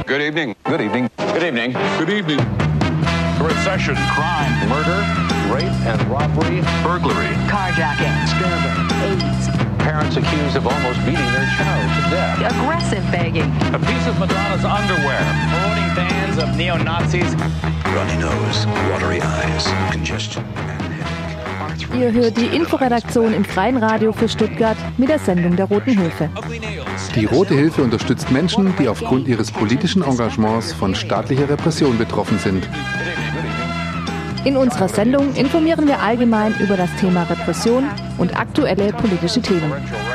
Good evening. Good evening. Good evening. Good evening. Recession. Crime. Murder. Rape and robbery. Burglary. Carjacking. Scandal. AIDS. Parents accused of almost beating their child to death. Aggressive begging. A piece of Madonna's underwear. Promoting fans of neo-Nazis. Runny nose, watery eyes, congestion. Ihr hört die Inforedaktion im Freien Radio für Stuttgart mit der Sendung der Roten Hilfe. Die Rote Hilfe unterstützt Menschen, die aufgrund ihres politischen Engagements von staatlicher Repression betroffen sind. In unserer Sendung informieren wir allgemein über das Thema Repression und aktuelle politische Themen.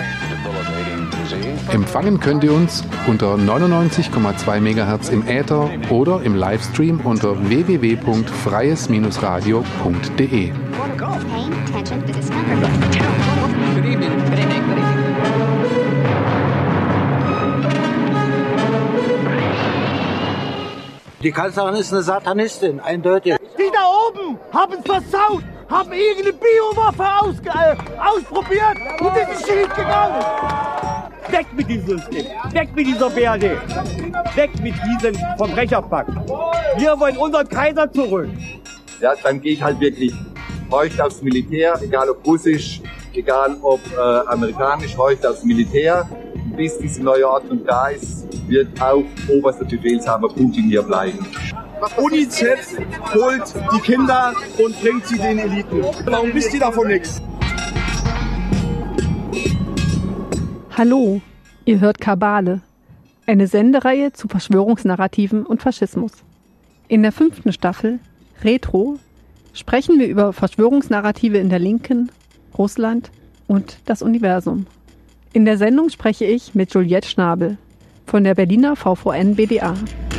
Empfangen könnt ihr uns unter 99,2 MHz im Äther oder im Livestream unter www.freies-radio.de. Die Kanzlerin ist eine Satanistin, eindeutig. Die da oben haben es versaut, haben irgendeine Biowaffe ausprobiert und es ist schief gegangen. Weg mit diesem System, weg mit dieser BRD, weg mit diesem Verbrecherpakt. Wir wollen unseren Kaiser zurück. Ja, dann gehe ich halt wirklich heute aufs Militär, egal ob russisch, egal ob amerikanisch, heute aufs Militär. Bis diese neue Ordnung da ist, wird auch oberster Befehlshaber Putin hier bleiben. UNICEF holt die Kinder und bringt sie den Eliten. Warum wisst ihr davon nichts? Hallo, ihr hört Kabale, eine Sendereihe zu Verschwörungsnarrativen und Faschismus. In der 5. Staffel, Retro, sprechen wir über Verschwörungsnarrative in der Linken, Russland und das Universum. In der Sendung spreche ich mit Juliette Schnabel von der Berliner VVN-BDA.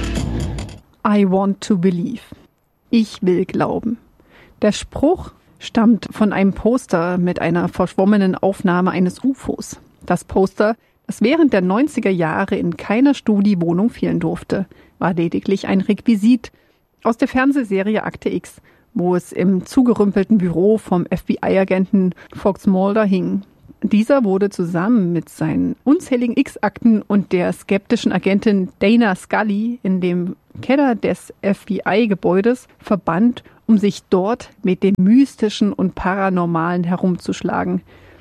I want to believe. Ich will glauben. Der Spruch stammt von einem Poster mit einer verschwommenen Aufnahme eines UFOs. Das Poster, das während der 90er Jahre in keiner Studiewohnung fehlen durfte, war lediglich ein Requisit aus der Fernsehserie Akte X, wo es im zugerümpelten Büro vom FBI-Agenten Fox Mulder hing. Dieser wurde zusammen mit seinen unzähligen X-Akten und der skeptischen Agentin Dana Scully in dem Keller des FBI-Gebäudes verbannt, um sich dort mit dem Mystischen und Paranormalen herumzuschlagen.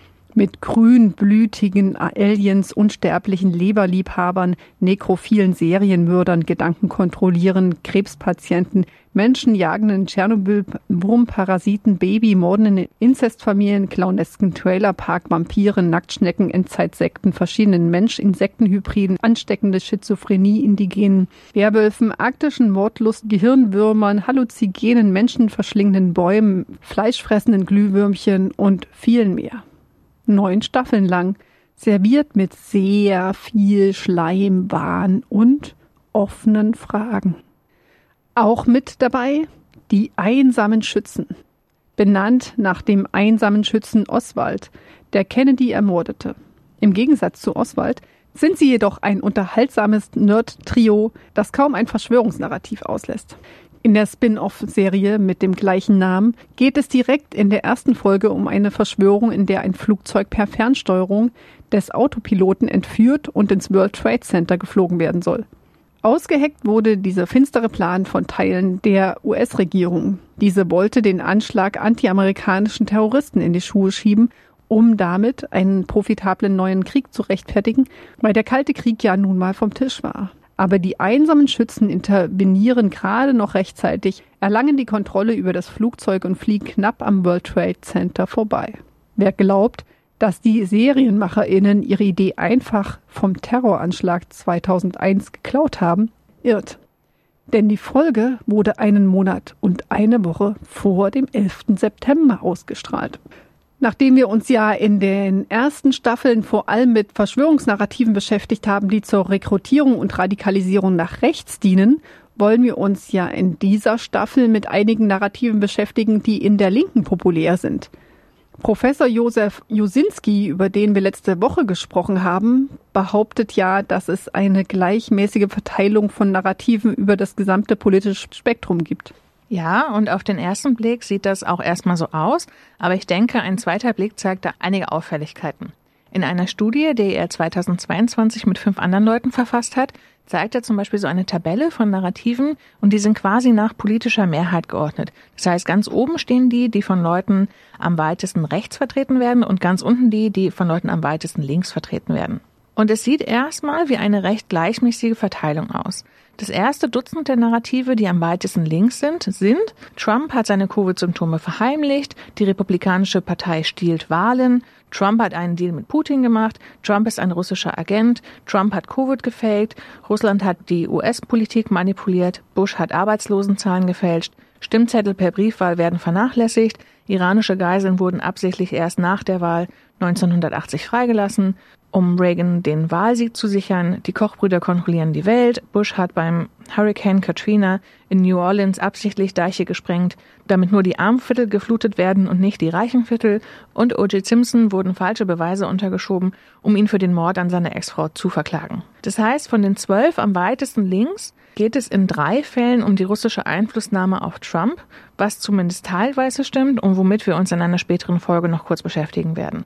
Mit grünblütigen Aliens, unsterblichen Leberliebhabern, nekrophilen Serienmördern, Gedankenkontrollieren, Krebspatienten, menschenjagenden Tschernobyl-Wurmparasiten, Babymordenden Inzestfamilien, clownesken Trailerpark, Vampiren, Nacktschnecken, Endzeitsekten, verschiedenen Mensch-Insektenhybriden, ansteckende Schizophrenie, indigenen Werwölfen, arktischen Mordlust, Gehirnwürmern, halluzinogenen, menschenverschlingenden Bäumen, fleischfressenden Glühwürmchen und vielen mehr. 9 Staffeln lang, serviert mit sehr viel Schleim, Wahn und offenen Fragen. Auch mit dabei die einsamen Schützen, benannt nach dem einsamen Schützen Oswald, der Kennedy ermordete. Im Gegensatz zu Oswald sind sie jedoch ein unterhaltsames Nerd-Trio, das kaum ein Verschwörungsnarrativ auslässt. In der Spin-off-Serie mit dem gleichen Namen geht es direkt in der ersten Folge um eine Verschwörung, in der ein Flugzeug per Fernsteuerung des Autopiloten entführt und ins World Trade Center geflogen werden soll. Ausgeheckt wurde dieser finstere Plan von Teilen der US-Regierung. Diese wollte den Anschlag anti-amerikanischen Terroristen in die Schuhe schieben, um damit einen profitablen neuen Krieg zu rechtfertigen, weil der Kalte Krieg ja nun mal vom Tisch war. Aber die einsamen Schützen intervenieren gerade noch rechtzeitig, erlangen die Kontrolle über das Flugzeug und fliegen knapp am World Trade Center vorbei. Wer glaubt, dass die SerienmacherInnen ihre Idee einfach vom Terroranschlag 2001 geklaut haben, irrt. Denn die Folge wurde einen Monat und eine Woche vor dem 11. September ausgestrahlt. Nachdem wir uns ja in den ersten Staffeln vor allem mit Verschwörungsnarrativen beschäftigt haben, die zur Rekrutierung und Radikalisierung nach rechts dienen, wollen wir uns ja in dieser Staffel mit einigen Narrativen beschäftigen, die in der Linken populär sind. Professor Josef Jusinski, über den wir letzte Woche gesprochen haben, behauptet ja, dass es eine gleichmäßige Verteilung von Narrativen über das gesamte politische Spektrum gibt. Ja, und auf den ersten Blick sieht das auch erstmal so aus, aber ich denke, ein zweiter Blick zeigt da einige Auffälligkeiten. In einer Studie, die er 2022 mit 5 anderen Leuten verfasst hat, zeigt er zum Beispiel so eine Tabelle von Narrativen und die sind quasi nach politischer Mehrheit geordnet. Das heißt, ganz oben stehen die von Leuten am weitesten rechts vertreten werden und ganz unten die von Leuten am weitesten links vertreten werden. Und es sieht erstmal wie eine recht gleichmäßige Verteilung aus. Das erste Dutzend der Narrative, die am weitesten links sind, Trump hat seine Covid-Symptome verheimlicht, die Republikanische Partei stiehlt Wahlen, Trump hat einen Deal mit Putin gemacht, Trump ist ein russischer Agent, Trump hat Covid gefaked, Russland hat die US-Politik manipuliert, Bush hat Arbeitslosenzahlen gefälscht, Stimmzettel per Briefwahl werden vernachlässigt, iranische Geiseln wurden absichtlich erst nach der Wahl 1980 freigelassen, um Reagan den Wahlsieg zu sichern. Die Koch-Brüder kontrollieren die Welt. Bush hat beim Hurricane Katrina in New Orleans absichtlich Deiche gesprengt, damit nur die Armenviertel geflutet werden und nicht die reichen Viertel. Und O.J. Simpson wurden falsche Beweise untergeschoben, um ihn für den Mord an seiner Ex-Frau zu verklagen. Das heißt, von den 12 am weitesten links geht es in 3 Fällen um die russische Einflussnahme auf Trump, was zumindest teilweise stimmt und womit wir uns in einer späteren Folge noch kurz beschäftigen werden.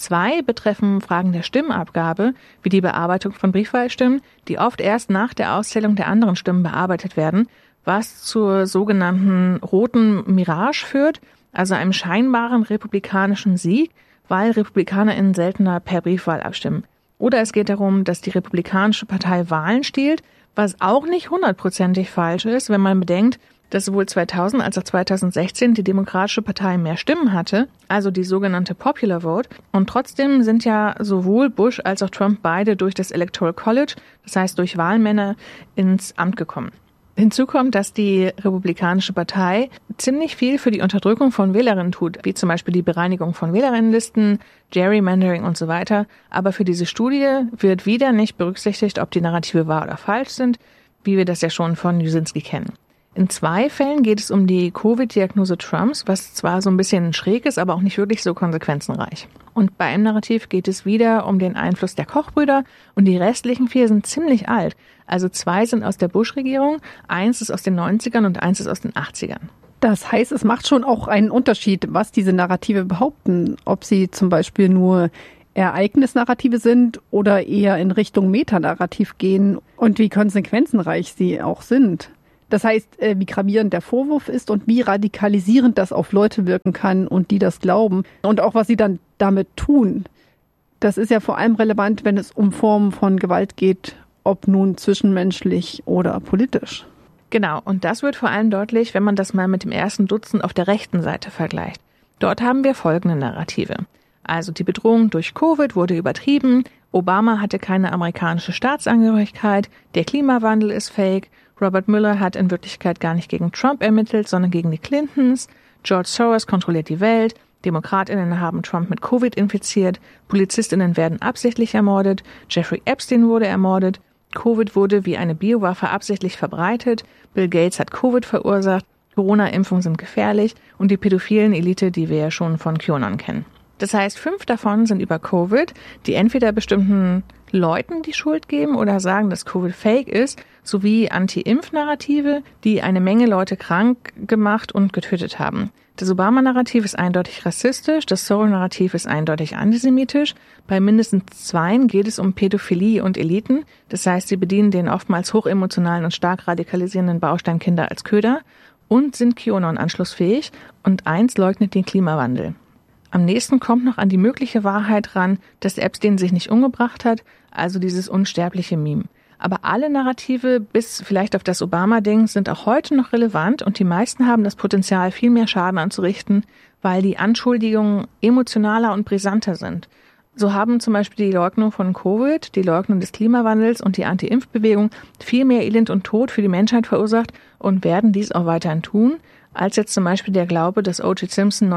2 betreffen Fragen der Stimmabgabe, wie die Bearbeitung von Briefwahlstimmen, die oft erst nach der Auszählung der anderen Stimmen bearbeitet werden, was zur sogenannten roten Mirage führt, also einem scheinbaren republikanischen Sieg, weil RepublikanerInnen seltener per Briefwahl abstimmen. Oder es geht darum, dass die Republikanische Partei Wahlen stiehlt, was auch nicht 100%ig falsch ist, wenn man bedenkt, dass sowohl 2000 als auch 2016 die Demokratische Partei mehr Stimmen hatte, also die sogenannte Popular Vote. Und trotzdem sind ja sowohl Bush als auch Trump beide durch das Electoral College, das heißt durch Wahlmänner, ins Amt gekommen. Hinzu kommt, dass die Republikanische Partei ziemlich viel für die Unterdrückung von Wählerinnen tut, wie zum Beispiel die Bereinigung von Wählerinnenlisten, Gerrymandering und so weiter. Aber für diese Studie wird wieder nicht berücksichtigt, ob die Narrative wahr oder falsch sind, wie wir das ja schon von Jusinski kennen. In 2 Fällen geht es um die Covid-Diagnose Trumps, was zwar so ein bisschen schräg ist, aber auch nicht wirklich so konsequenzenreich. Und bei einem Narrativ geht es wieder um den Einfluss der Koch-Brüder und die restlichen 4 sind ziemlich alt. Also 2 sind aus der Bush-Regierung, 1 ist aus den 90ern und 1 ist aus den 80ern. Das heißt, es macht schon auch einen Unterschied, was diese Narrative behaupten, ob sie zum Beispiel nur Ereignisnarrative sind oder eher in Richtung Metanarrativ gehen und wie konsequenzenreich sie auch sind. Das heißt, wie gravierend der Vorwurf ist und wie radikalisierend das auf Leute wirken kann und die das glauben und auch was sie dann damit tun. Das ist ja vor allem relevant, wenn es um Formen von Gewalt geht, ob nun zwischenmenschlich oder politisch. Genau, und das wird vor allem deutlich, wenn man das mal mit dem ersten Dutzend auf der rechten Seite vergleicht. Dort haben wir folgende Narrative. Also die Bedrohung durch Covid wurde übertrieben, Obama hatte keine amerikanische Staatsangehörigkeit, der Klimawandel ist fake, Robert Mueller hat in Wirklichkeit gar nicht gegen Trump ermittelt, sondern gegen die Clintons, George Soros kontrolliert die Welt, DemokratInnen haben Trump mit Covid infiziert, PolizistInnen werden absichtlich ermordet, Jeffrey Epstein wurde ermordet, Covid wurde wie eine Biowaffe absichtlich verbreitet, Bill Gates hat Covid verursacht, Corona-Impfungen sind gefährlich und die pädophilen Elite, die wir ja schon von QAnon kennen. Das heißt, 5 davon sind über Covid, die entweder bestimmten Leuten die Schuld geben oder sagen, dass Covid fake ist, sowie Anti-Impf-Narrative, die eine Menge Leute krank gemacht und getötet haben. Das Obama-Narrativ ist eindeutig rassistisch, das Soros-Narrativ ist eindeutig antisemitisch. Bei mindestens 2 geht es um Pädophilie und Eliten. Das heißt, sie bedienen den oftmals hochemotionalen und stark radikalisierenden Baustein Kinder als Köder und sind QAnon anschlussfähig. Und 1 leugnet den Klimawandel. Am nächsten kommt noch an die mögliche Wahrheit ran, dass Epstein sich nicht umgebracht hat, also dieses unsterbliche Meme. Aber alle Narrative, bis vielleicht auf das Obama-Ding, sind auch heute noch relevant und die meisten haben das Potenzial, viel mehr Schaden anzurichten, weil die Anschuldigungen emotionaler und brisanter sind. So haben zum Beispiel die Leugnung von Covid, die Leugnung des Klimawandels und die Anti-Impf-Bewegung viel mehr Elend und Tod für die Menschheit verursacht und werden dies auch weiterhin tun, als jetzt zum Beispiel der Glaube, dass O.J. Simpson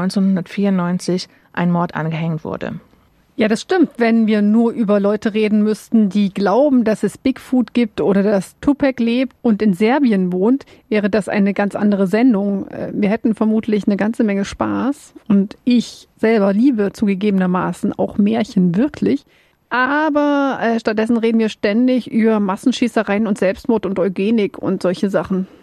1994 ein Mord angehängt wurde. Ja, das stimmt. Wenn wir nur über Leute reden müssten, die glauben, dass es Bigfoot gibt oder dass Tupac lebt und in Serbien wohnt, wäre das eine ganz andere Sendung. Wir hätten vermutlich eine ganze Menge Spaß und ich selber liebe zugegebenermaßen auch Märchen wirklich. Aber stattdessen reden wir ständig über Massenschießereien und Selbstmord und Eugenik und solche Sachen.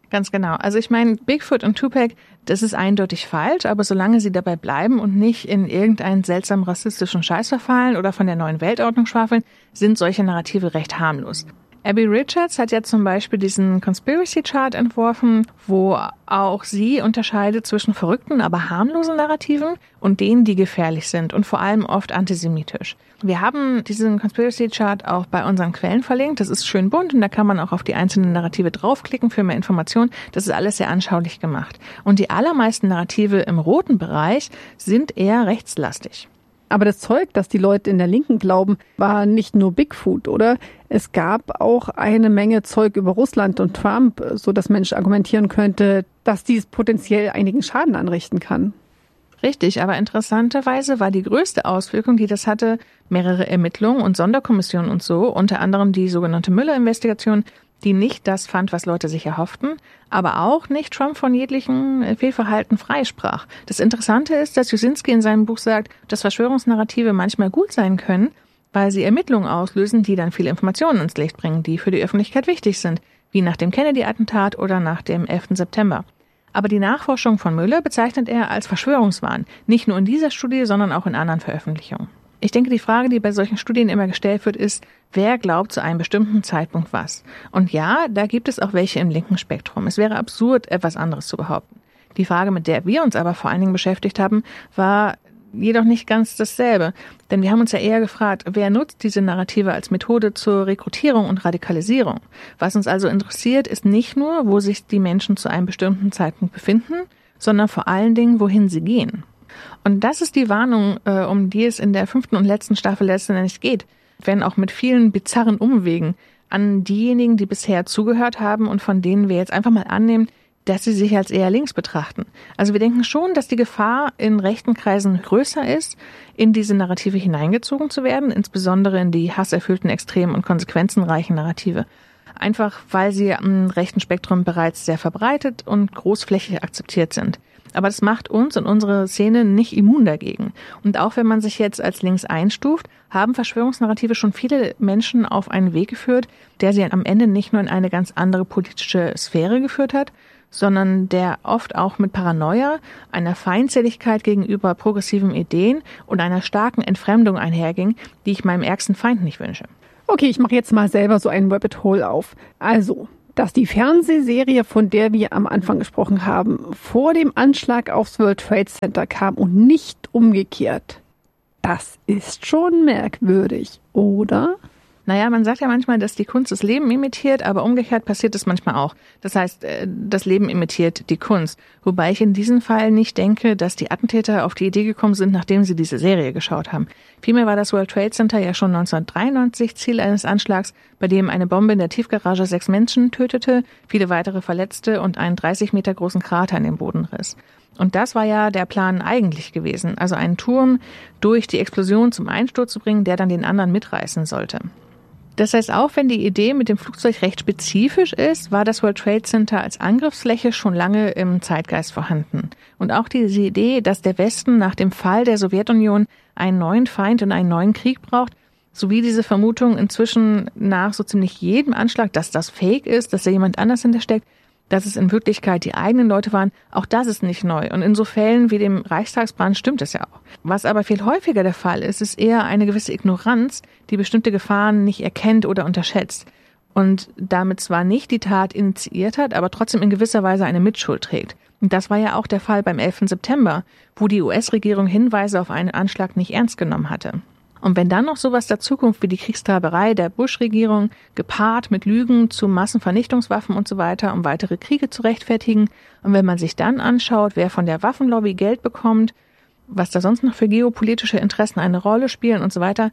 Ganz genau. Also ich meine, Bigfoot und Tupac, das ist eindeutig falsch, aber solange sie dabei bleiben und nicht in irgendeinen seltsamen rassistischen Scheiß verfallen oder von der neuen Weltordnung schwafeln, sind solche Narrative recht harmlos. Abby Richards hat ja zum Beispiel diesen Conspiracy Chart entworfen, wo auch sie unterscheidet zwischen verrückten, aber harmlosen Narrativen und denen, die gefährlich sind und vor allem oft antisemitisch. Wir haben diesen Conspiracy Chart auch bei unseren Quellen verlinkt. Das ist schön bunt und da kann man auch auf die einzelnen Narrative draufklicken für mehr Informationen. Das ist alles sehr anschaulich gemacht. Und die allermeisten Narrative im roten Bereich sind eher rechtslastig. Aber das Zeug, das die Leute in der Linken glauben, war nicht nur Bigfoot, oder? Es gab auch eine Menge Zeug über Russland und Trump, so dass Mensch argumentieren könnte, dass dies potenziell einigen Schaden anrichten kann. Richtig, aber interessanterweise war die größte Auswirkung, die das hatte, mehrere Ermittlungen und Sonderkommissionen und so, unter anderem die sogenannte Müller-Investigation, die nicht das fand, was Leute sich erhofften, aber auch nicht Trump von jeglichen Fehlverhalten freisprach. Das Interessante ist, dass Jusinski in seinem Buch sagt, dass Verschwörungsnarrative manchmal gut sein können, weil sie Ermittlungen auslösen, die dann viele Informationen ins Licht bringen, die für die Öffentlichkeit wichtig sind, wie nach dem Kennedy-Attentat oder nach dem 11. September. Aber die Nachforschung von Müller bezeichnet er als Verschwörungswahn, nicht nur in dieser Studie, sondern auch in anderen Veröffentlichungen. Ich denke, die Frage, die bei solchen Studien immer gestellt wird, ist, wer glaubt zu einem bestimmten Zeitpunkt was? Und ja, da gibt es auch welche im linken Spektrum. Es wäre absurd, etwas anderes zu behaupten. Die Frage, mit der wir uns aber vor allen Dingen beschäftigt haben, war jedoch nicht ganz dasselbe. Denn wir haben uns ja eher gefragt, wer nutzt diese Narrative als Methode zur Rekrutierung und Radikalisierung? Was uns also interessiert, ist nicht nur, wo sich die Menschen zu einem bestimmten Zeitpunkt befinden, sondern vor allen Dingen, wohin sie gehen. Und das ist die Warnung, um die es in der 5. und letzten Staffel letztendlich geht, wenn auch mit vielen bizarren Umwegen, an diejenigen, die bisher zugehört haben und von denen wir jetzt einfach mal annehmen, dass sie sich als eher links betrachten. Also wir denken schon, dass die Gefahr in rechten Kreisen größer ist, in diese Narrative hineingezogen zu werden, insbesondere in die hasserfüllten, extremen und konsequenzenreichen Narrative. Einfach weil sie am rechten Spektrum bereits sehr verbreitet und großflächig akzeptiert sind. Aber das macht uns und unsere Szene nicht immun dagegen. Und auch wenn man sich jetzt als links einstuft, haben Verschwörungsnarrative schon viele Menschen auf einen Weg geführt, der sie am Ende nicht nur in eine ganz andere politische Sphäre geführt hat, sondern der oft auch mit Paranoia, einer Feindseligkeit gegenüber progressiven Ideen und einer starken Entfremdung einherging, die ich meinem ärgsten Feind nicht wünsche. Okay, ich mache jetzt mal selber so einen Rabbit Hole auf. Also, dass die Fernsehserie, von der wir am Anfang gesprochen haben, vor dem Anschlag aufs World Trade Center kam und nicht umgekehrt, das ist schon merkwürdig, oder? Naja, man sagt ja manchmal, dass die Kunst das Leben imitiert, aber umgekehrt passiert es manchmal auch. Das heißt, das Leben imitiert die Kunst. Wobei ich in diesem Fall nicht denke, dass die Attentäter auf die Idee gekommen sind, nachdem sie diese Serie geschaut haben. Vielmehr war das World Trade Center ja schon 1993 Ziel eines Anschlags, bei dem eine Bombe in der Tiefgarage 6 Menschen tötete, viele weitere verletzte und einen 30 Meter großen Krater in den Boden riss. Und das war ja der Plan eigentlich gewesen, also einen Turm durch die Explosion zum Einsturz zu bringen, der dann den anderen mitreißen sollte. Das heißt, auch wenn die Idee mit dem Flugzeug recht spezifisch ist, war das World Trade Center als Angriffsfläche schon lange im Zeitgeist vorhanden. Und auch diese Idee, dass der Westen nach dem Fall der Sowjetunion einen neuen Feind und einen neuen Krieg braucht, sowie diese Vermutung inzwischen nach so ziemlich jedem Anschlag, dass das Fake ist, dass da jemand anders hintersteckt, dass es in Wirklichkeit die eigenen Leute waren, auch das ist nicht neu. Und in so Fällen wie dem Reichstagsbrand stimmt es ja auch. Was aber viel häufiger der Fall ist, ist eher eine gewisse Ignoranz, die bestimmte Gefahren nicht erkennt oder unterschätzt. Und damit zwar nicht die Tat initiiert hat, aber trotzdem in gewisser Weise eine Mitschuld trägt. Und das war ja auch der Fall beim 11. September, wo die US-Regierung Hinweise auf einen Anschlag nicht ernst genommen hatte. Und wenn dann noch sowas dazukommt wie die Kriegstreiberei der Bush-Regierung, gepaart mit Lügen zu Massenvernichtungswaffen und so weiter, um weitere Kriege zu rechtfertigen, und wenn man sich dann anschaut, wer von der Waffenlobby Geld bekommt, was da sonst noch für geopolitische Interessen eine Rolle spielen und so weiter,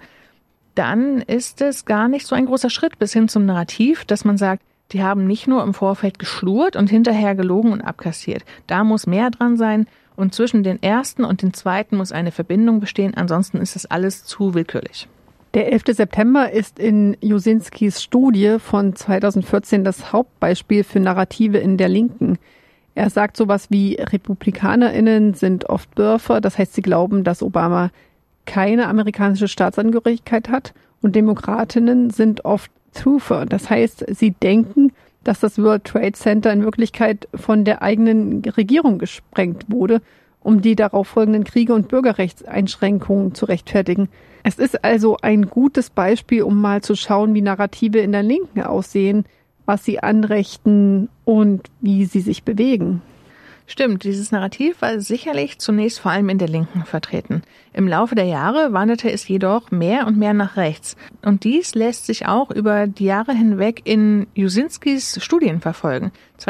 dann ist es gar nicht so ein großer Schritt bis hin zum Narrativ, dass man sagt, die haben nicht nur im Vorfeld geschlurrt und hinterher gelogen und abkassiert. Da muss mehr dran sein. Und zwischen den ersten und den zweiten muss eine Verbindung bestehen, ansonsten ist das alles zu willkürlich. Der 11. September ist in Jusinskis Studie von 2014 das Hauptbeispiel für Narrative in der Linken. Er sagt sowas wie, RepublikanerInnen sind oft Bürfer, das heißt, sie glauben, dass Obama keine amerikanische Staatsangehörigkeit hat, und Demokratinnen sind oft Truther, das heißt, sie denken, dass das World Trade Center in Wirklichkeit von der eigenen Regierung gesprengt wurde, um die darauf folgenden Kriege und Bürgerrechtseinschränkungen zu rechtfertigen. Es ist also ein gutes Beispiel, um mal zu schauen, wie Narrative in der Linken aussehen, was sie anrechten und wie sie sich bewegen. Stimmt, dieses Narrativ war sicherlich zunächst vor allem in der Linken vertreten. Im Laufe der Jahre wanderte es jedoch mehr und mehr nach rechts. Und dies lässt sich auch über die Jahre hinweg in Jusinskis Studien verfolgen.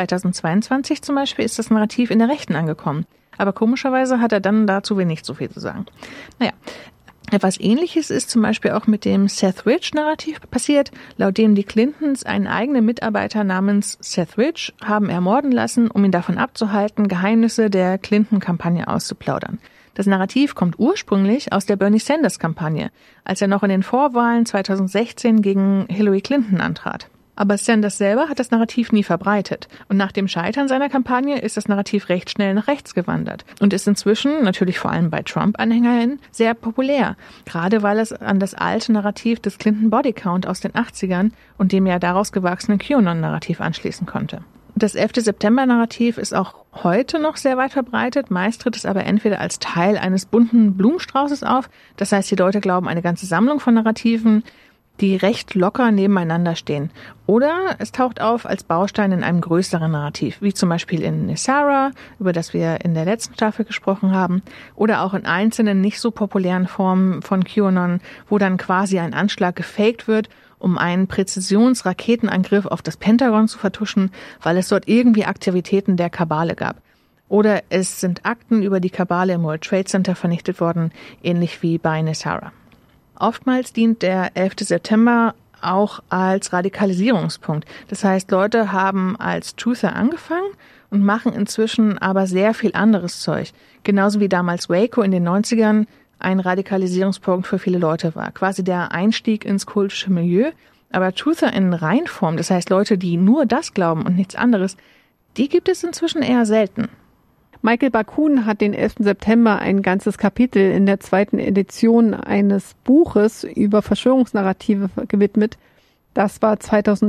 2022 zum Beispiel ist das Narrativ in der Rechten angekommen. Aber komischerweise hat er dann dazu wenig so viel zu sagen. Naja. Etwas Ähnliches ist zum Beispiel auch mit dem Seth Rich-Narrativ passiert, laut dem die Clintons einen eigenen Mitarbeiter namens Seth Rich haben ermorden lassen, um ihn davon abzuhalten, Geheimnisse der Clinton-Kampagne auszuplaudern. Das Narrativ kommt ursprünglich aus der Bernie Sanders-Kampagne, als er noch in den Vorwahlen 2016 gegen Hillary Clinton antrat. Aber Sanders selber hat das Narrativ nie verbreitet. Und nach dem Scheitern seiner Kampagne ist das Narrativ recht schnell nach rechts gewandert und ist inzwischen, natürlich vor allem bei Trump-AnhängerInnen, sehr populär. Gerade weil es an das alte Narrativ des Clinton Body Count aus den 80ern und dem ja daraus gewachsenen QAnon-Narrativ anschließen konnte. Das 11. September-Narrativ ist auch heute noch sehr weit verbreitet. Meist tritt es aber entweder als Teil eines bunten Blumenstraußes auf. Das heißt, die Leute glauben, eine ganze Sammlung von Narrativen, die recht locker nebeneinander stehen. Oder es taucht auf als Baustein in einem größeren Narrativ, wie zum Beispiel in NESARA, über das wir in der letzten Staffel gesprochen haben, oder auch in einzelnen nicht so populären Formen von QAnon, wo dann quasi ein Anschlag gefaked wird, um einen Präzisionsraketenangriff auf das Pentagon zu vertuschen, weil es dort irgendwie Aktivitäten der Kabale gab. Oder es sind Akten über die Kabale im World Trade Center vernichtet worden, ähnlich wie bei NESARA. Oftmals dient der 11. September auch als Radikalisierungspunkt. Das heißt, Leute haben als Truther angefangen und machen inzwischen aber sehr viel anderes Zeug. Genauso wie damals Waco in den 90ern ein Radikalisierungspunkt für viele Leute war. Quasi der Einstieg ins kultische Milieu. Aber Truther in Reinform, das heißt Leute, die nur das glauben und nichts anderes, die gibt es inzwischen eher selten. Michael Bakun hat den 11. September ein ganzes Kapitel in der 2. Edition eines Buches über Verschwörungsnarrative gewidmet. Das war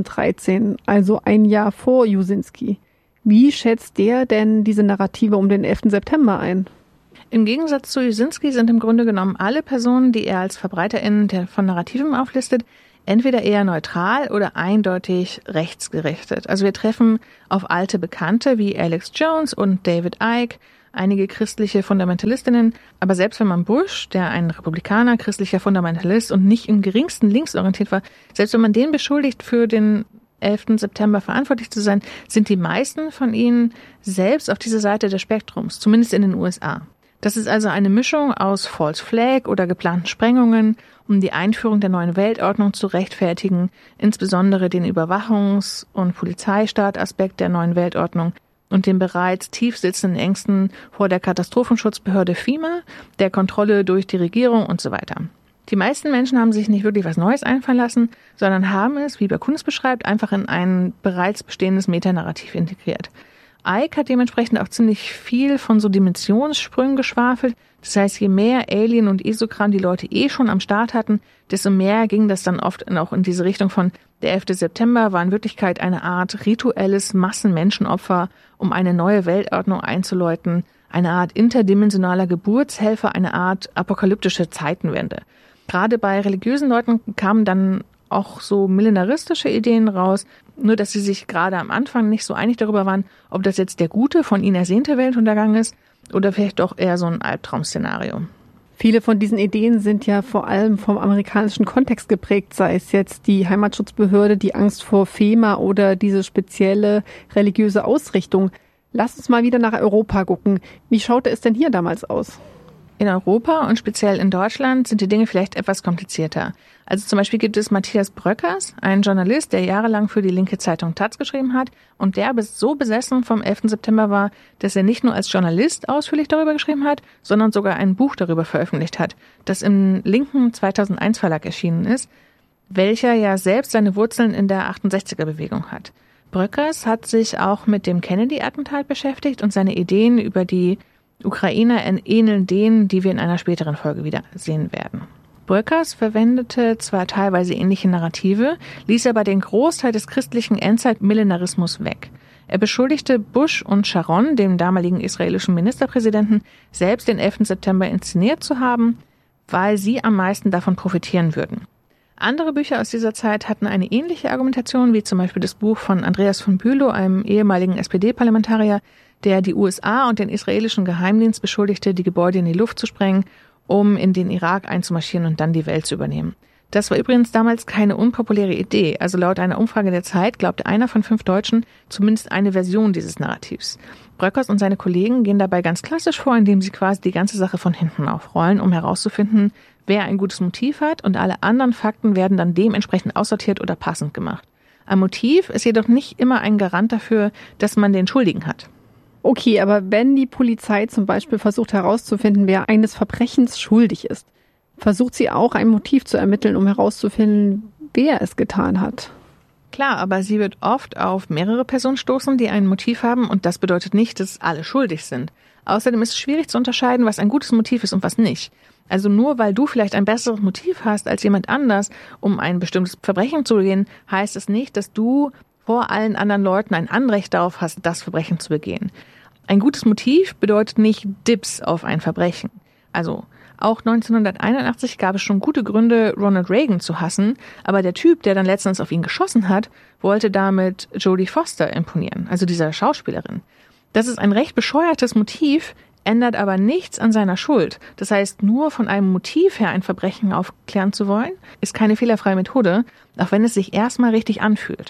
2013, also ein Jahr vor Jusinski. Wie schätzt der denn diese Narrative um den 11. September ein? Im Gegensatz zu Jusinski sind im Grunde genommen alle Personen, die er als VerbreiterInnen von Narrativen auflistet, entweder eher neutral oder eindeutig rechtsgerichtet. Also wir treffen auf alte Bekannte wie Alex Jones und David Icke, einige christliche Fundamentalistinnen, aber selbst wenn man Bush, der ein Republikaner, christlicher Fundamentalist und nicht im geringsten linksorientiert war, selbst wenn man den beschuldigt, für den 11. September verantwortlich zu sein, sind die meisten von ihnen selbst auf dieser Seite des Spektrums, zumindest in den USA. Das ist also eine Mischung aus False Flag oder geplanten Sprengungen, um die Einführung der neuen Weltordnung zu rechtfertigen, insbesondere den Überwachungs- und Polizeistaat-Aspekt der neuen Weltordnung und den bereits tief sitzenden Ängsten vor der Katastrophenschutzbehörde FEMA, der Kontrolle durch die Regierung und so weiter. Die meisten Menschen haben sich nicht wirklich was Neues einfallen lassen, sondern haben es, wie Bakun es beschreibt, einfach in ein bereits bestehendes Metanarrativ integriert. Icke hat dementsprechend auch ziemlich viel von so Dimensionssprüngen geschwafelt. Das heißt, je mehr Alien und Esokram die Leute schon am Start hatten, desto mehr ging das dann oft auch in diese Richtung von der 11. September war in Wirklichkeit eine Art rituelles Massenmenschenopfer, um eine neue Weltordnung einzuläuten, eine Art interdimensionaler Geburtshelfer, eine Art apokalyptische Zeitenwende. Gerade bei religiösen Leuten kamen dann auch so millenaristische Ideen raus, nur dass sie sich gerade am Anfang nicht so einig darüber waren, ob das jetzt der gute, von ihnen ersehnte Weltuntergang ist oder vielleicht doch eher so ein Albtraum-Szenario. Viele von diesen Ideen sind ja vor allem vom amerikanischen Kontext geprägt, sei es jetzt die Heimatschutzbehörde, die Angst vor FEMA oder diese spezielle religiöse Ausrichtung. Lass uns mal wieder nach Europa gucken. Wie schaute es denn hier damals aus? In Europa und speziell in Deutschland sind die Dinge vielleicht etwas komplizierter. Also zum Beispiel gibt es Matthias Bröckers, einen Journalist, der jahrelang für die linke Zeitung Taz geschrieben hat und der so besessen vom 11. September war, dass er nicht nur als Journalist ausführlich darüber geschrieben hat, sondern sogar ein Buch darüber veröffentlicht hat, das im linken 2001 Verlag erschienen ist, welcher ja selbst seine Wurzeln in der 68er-Bewegung hat. Bröckers hat sich auch mit dem Kennedy-Attentat beschäftigt und seine Ideen über die Ukrainer ähneln denen, die wir in einer späteren Folge wieder sehen werden. Bröckers verwendete zwar teilweise ähnliche Narrative, ließ aber den Großteil des christlichen Endzeit-Millenarismus weg. Er beschuldigte Bush und Sharon, dem damaligen israelischen Ministerpräsidenten, selbst den 11. September inszeniert zu haben, weil sie am meisten davon profitieren würden. Andere Bücher aus dieser Zeit hatten eine ähnliche Argumentation, wie zum Beispiel das Buch von Andreas von Bülow, einem ehemaligen SPD-Parlamentarier, der die USA und den israelischen Geheimdienst beschuldigte, die Gebäude in die Luft zu sprengen, um in den Irak einzumarschieren und dann die Welt zu übernehmen. Das war übrigens damals keine unpopuläre Idee. Also laut einer Umfrage der Zeit glaubte einer von 5 Deutschen zumindest eine Version dieses Narrativs. Bröckers und seine Kollegen gehen dabei ganz klassisch vor, indem sie quasi die ganze Sache von hinten aufrollen, um herauszufinden, wer ein gutes Motiv hat, und alle anderen Fakten werden dann dementsprechend aussortiert oder passend gemacht. Ein Motiv ist jedoch nicht immer ein Garant dafür, dass man den Schuldigen hat. Okay, aber wenn die Polizei zum Beispiel versucht herauszufinden, wer eines Verbrechens schuldig ist, versucht sie auch ein Motiv zu ermitteln, um herauszufinden, wer es getan hat. Klar, aber sie wird oft auf mehrere Personen stoßen, die ein Motiv haben, und das bedeutet nicht, dass alle schuldig sind. Außerdem ist es schwierig zu unterscheiden, was ein gutes Motiv ist und was nicht. Also nur weil du vielleicht ein besseres Motiv hast als jemand anders, um ein bestimmtes Verbrechen zu begehen, heißt es nicht, dass du vor allen anderen Leuten ein Anrecht darauf hast, das Verbrechen zu begehen. Ein gutes Motiv bedeutet nicht Dibs auf ein Verbrechen. Also auch 1981 gab es schon gute Gründe, Ronald Reagan zu hassen, aber der Typ, der dann letztens auf ihn geschossen hat, wollte damit Jodie Foster imponieren, also dieser Schauspielerin. Das ist ein recht bescheuertes Motiv, ändert aber nichts an seiner Schuld. Das heißt, nur von einem Motiv her ein Verbrechen aufklären zu wollen, ist keine fehlerfreie Methode, auch wenn es sich erstmal richtig anfühlt.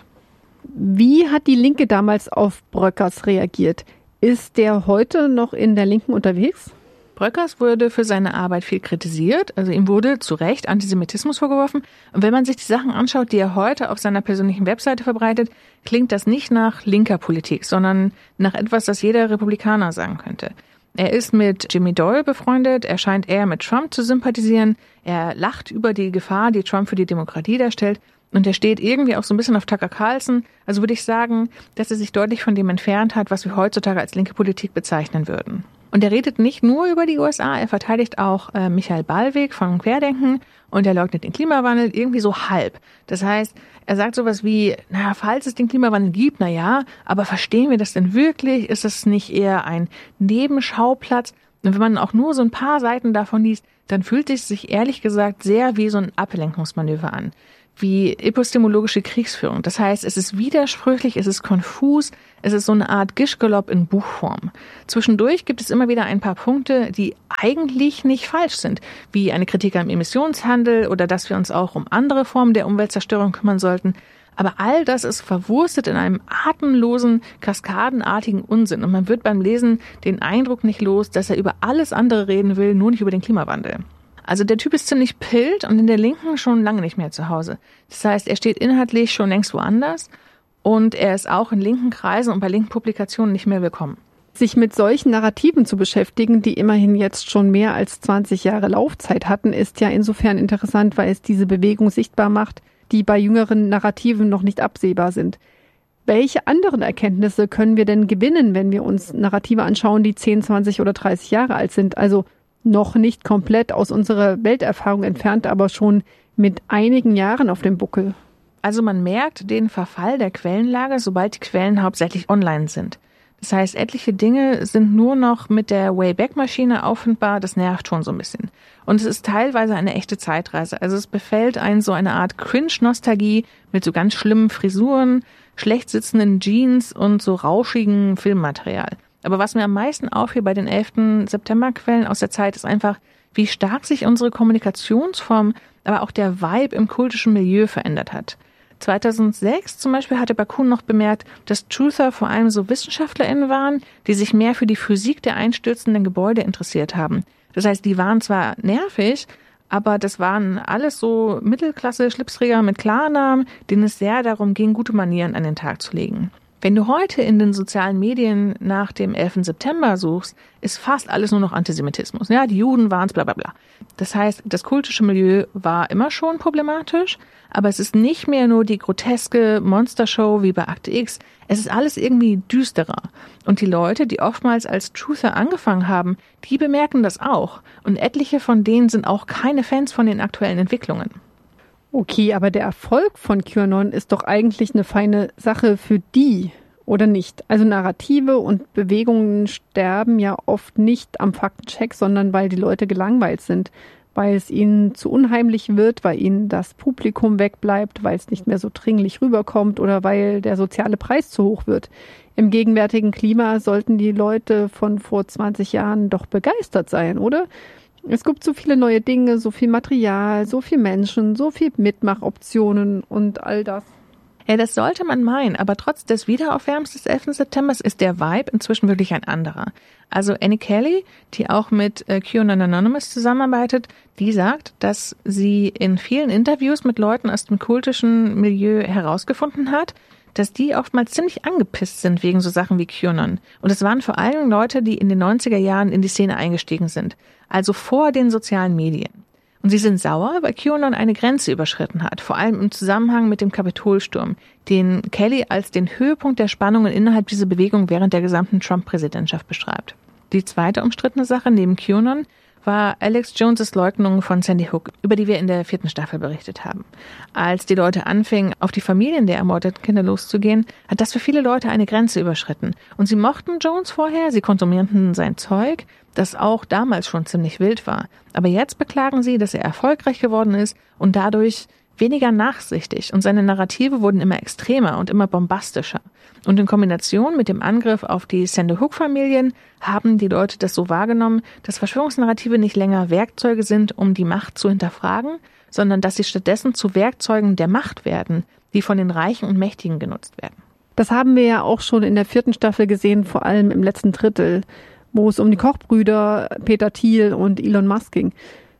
Wie hat die Linke damals auf Bröckers reagiert? Ist der heute noch in der Linken unterwegs? Bröckers wurde für seine Arbeit viel kritisiert, also ihm wurde zu Recht Antisemitismus vorgeworfen. Und wenn man sich die Sachen anschaut, die er heute auf seiner persönlichen Webseite verbreitet, klingt das nicht nach linker Politik, sondern nach etwas, das jeder Republikaner sagen könnte. Er ist mit Jimmy Dore befreundet, er scheint eher mit Trump zu sympathisieren, er lacht über die Gefahr, die Trump für die Demokratie darstellt, und er steht irgendwie auch so ein bisschen auf Tucker Carlson. Also würde ich sagen, dass er sich deutlich von dem entfernt hat, was wir heutzutage als linke Politik bezeichnen würden. Und er redet nicht nur über die USA, er verteidigt auch Michael Ballweg von Querdenken und er leugnet den Klimawandel irgendwie so halb. Das heißt, er sagt sowas wie, falls es den Klimawandel gibt, aber verstehen wir das denn wirklich? Ist das nicht eher ein Nebenschauplatz? Und wenn man auch nur so ein paar Seiten davon liest, dann fühlt es sich ehrlich gesagt sehr wie so ein Ablenkungsmanöver an. Wie epistemologische Kriegsführung. Das heißt, es ist widersprüchlich, es ist konfus, es ist so eine Art Gischgalopp in Buchform. Zwischendurch gibt es immer wieder ein paar Punkte, die eigentlich nicht falsch sind, wie eine Kritik am Emissionshandel oder dass wir uns auch um andere Formen der Umweltzerstörung kümmern sollten. Aber all das ist verwurstet in einem atemlosen, kaskadenartigen Unsinn und man wird beim Lesen den Eindruck nicht los, dass er über alles andere reden will, nur nicht über den Klimawandel. Also der Typ ist ziemlich pilt und in der Linken schon lange nicht mehr zu Hause. Das heißt, er steht inhaltlich schon längst woanders und er ist auch in linken Kreisen und bei linken Publikationen nicht mehr willkommen. Sich mit solchen Narrativen zu beschäftigen, die immerhin jetzt schon mehr als 20 Jahre Laufzeit hatten, ist ja insofern interessant, weil es diese Bewegung sichtbar macht, die bei jüngeren Narrativen noch nicht absehbar sind. Welche anderen Erkenntnisse können wir denn gewinnen, wenn wir uns Narrative anschauen, die 10, 20 oder 30 Jahre alt sind? Also noch nicht komplett aus unserer Welterfahrung entfernt, aber schon mit einigen Jahren auf dem Buckel. Also man merkt den Verfall der Quellenlage, sobald die Quellen hauptsächlich online sind. Das heißt, etliche Dinge sind nur noch mit der Wayback-Maschine auffindbar, das nervt schon so ein bisschen. Und es ist teilweise eine echte Zeitreise. Also es befällt einen so eine Art Cringe-Nostalgie mit so ganz schlimmen Frisuren, schlecht sitzenden Jeans und so rauschigem Filmmaterial. Aber was mir am meisten auffiel bei den 11. September-Quellen aus der Zeit, ist einfach, wie stark sich unsere Kommunikationsform, aber auch der Vibe im kultischen Milieu verändert hat. 2006 zum Beispiel hatte Bakun noch bemerkt, dass Truther vor allem so WissenschaftlerInnen waren, die sich mehr für die Physik der einstürzenden Gebäude interessiert haben. Das heißt, die waren zwar nervig, aber das waren alles so Mittelklasse-Schlipsträger mit Klarnamen, denen es sehr darum ging, gute Manieren an den Tag zu legen. Wenn du heute in den sozialen Medien nach dem 11. September suchst, ist fast alles nur noch Antisemitismus. Ja, die Juden waren's, bla bla bla. Das heißt, das kultische Milieu war immer schon problematisch, aber es ist nicht mehr nur die groteske Monstershow wie bei Akte X. Es ist alles irgendwie düsterer. Und die Leute, die oftmals als Truther angefangen haben, die bemerken das auch. Und etliche von denen sind auch keine Fans von den aktuellen Entwicklungen. Okay, aber der Erfolg von QAnon ist doch eigentlich eine feine Sache für die, oder nicht? Also Narrative und Bewegungen sterben ja oft nicht am Faktencheck, sondern weil die Leute gelangweilt sind, weil es ihnen zu unheimlich wird, weil ihnen das Publikum wegbleibt, weil es nicht mehr so dringlich rüberkommt oder weil der soziale Preis zu hoch wird. Im gegenwärtigen Klima sollten die Leute von vor 20 Jahren doch begeistert sein, oder? Es gibt so viele neue Dinge, so viel Material, so viel Menschen, so viel Mitmachoptionen und all das. Ja, das sollte man meinen, aber trotz des Wiederaufwärmens des 11. September ist der Vibe inzwischen wirklich ein anderer. Also Annie Kelly, die auch mit QAnon Anonymous zusammenarbeitet, die sagt, dass sie in vielen Interviews mit Leuten aus dem kultischen Milieu herausgefunden hat, dass die oftmals ziemlich angepisst sind wegen so Sachen wie QAnon. Und es waren vor allem Leute, die in den 90er Jahren in die Szene eingestiegen sind, also vor den sozialen Medien. Und sie sind sauer, weil QAnon eine Grenze überschritten hat, vor allem im Zusammenhang mit dem Kapitolsturm, den Kelly als den Höhepunkt der Spannungen innerhalb dieser Bewegung während der gesamten Trump-Präsidentschaft beschreibt. Die zweite umstrittene Sache neben QAnon war Alex Jones' Leugnung von Sandy Hook, über die wir in der 4. Staffel berichtet haben. Als die Leute anfingen, auf die Familien der ermordeten Kinder loszugehen, hat das für viele Leute eine Grenze überschritten. Und sie mochten Jones vorher, sie konsumierten sein Zeug, das auch damals schon ziemlich wild war. Aber jetzt beklagen sie, dass er erfolgreich geworden ist und dadurch weniger nachsichtig. Und seine Narrative wurden immer extremer und immer bombastischer. Und in Kombination mit dem Angriff auf die Sandy Hook-Familien haben die Leute das so wahrgenommen, dass Verschwörungsnarrative nicht länger Werkzeuge sind, um die Macht zu hinterfragen, sondern dass sie stattdessen zu Werkzeugen der Macht werden, die von den Reichen und Mächtigen genutzt werden. Das haben wir ja auch schon in der 4. Staffel gesehen, vor allem im letzten Drittel, wo es um die Koch-Brüder Peter Thiel und Elon Musk ging.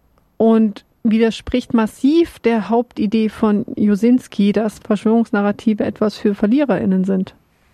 Und widerspricht massiv der Hauptidee von Jusinski, dass Verschwörungsnarrative etwas für VerliererInnen sind.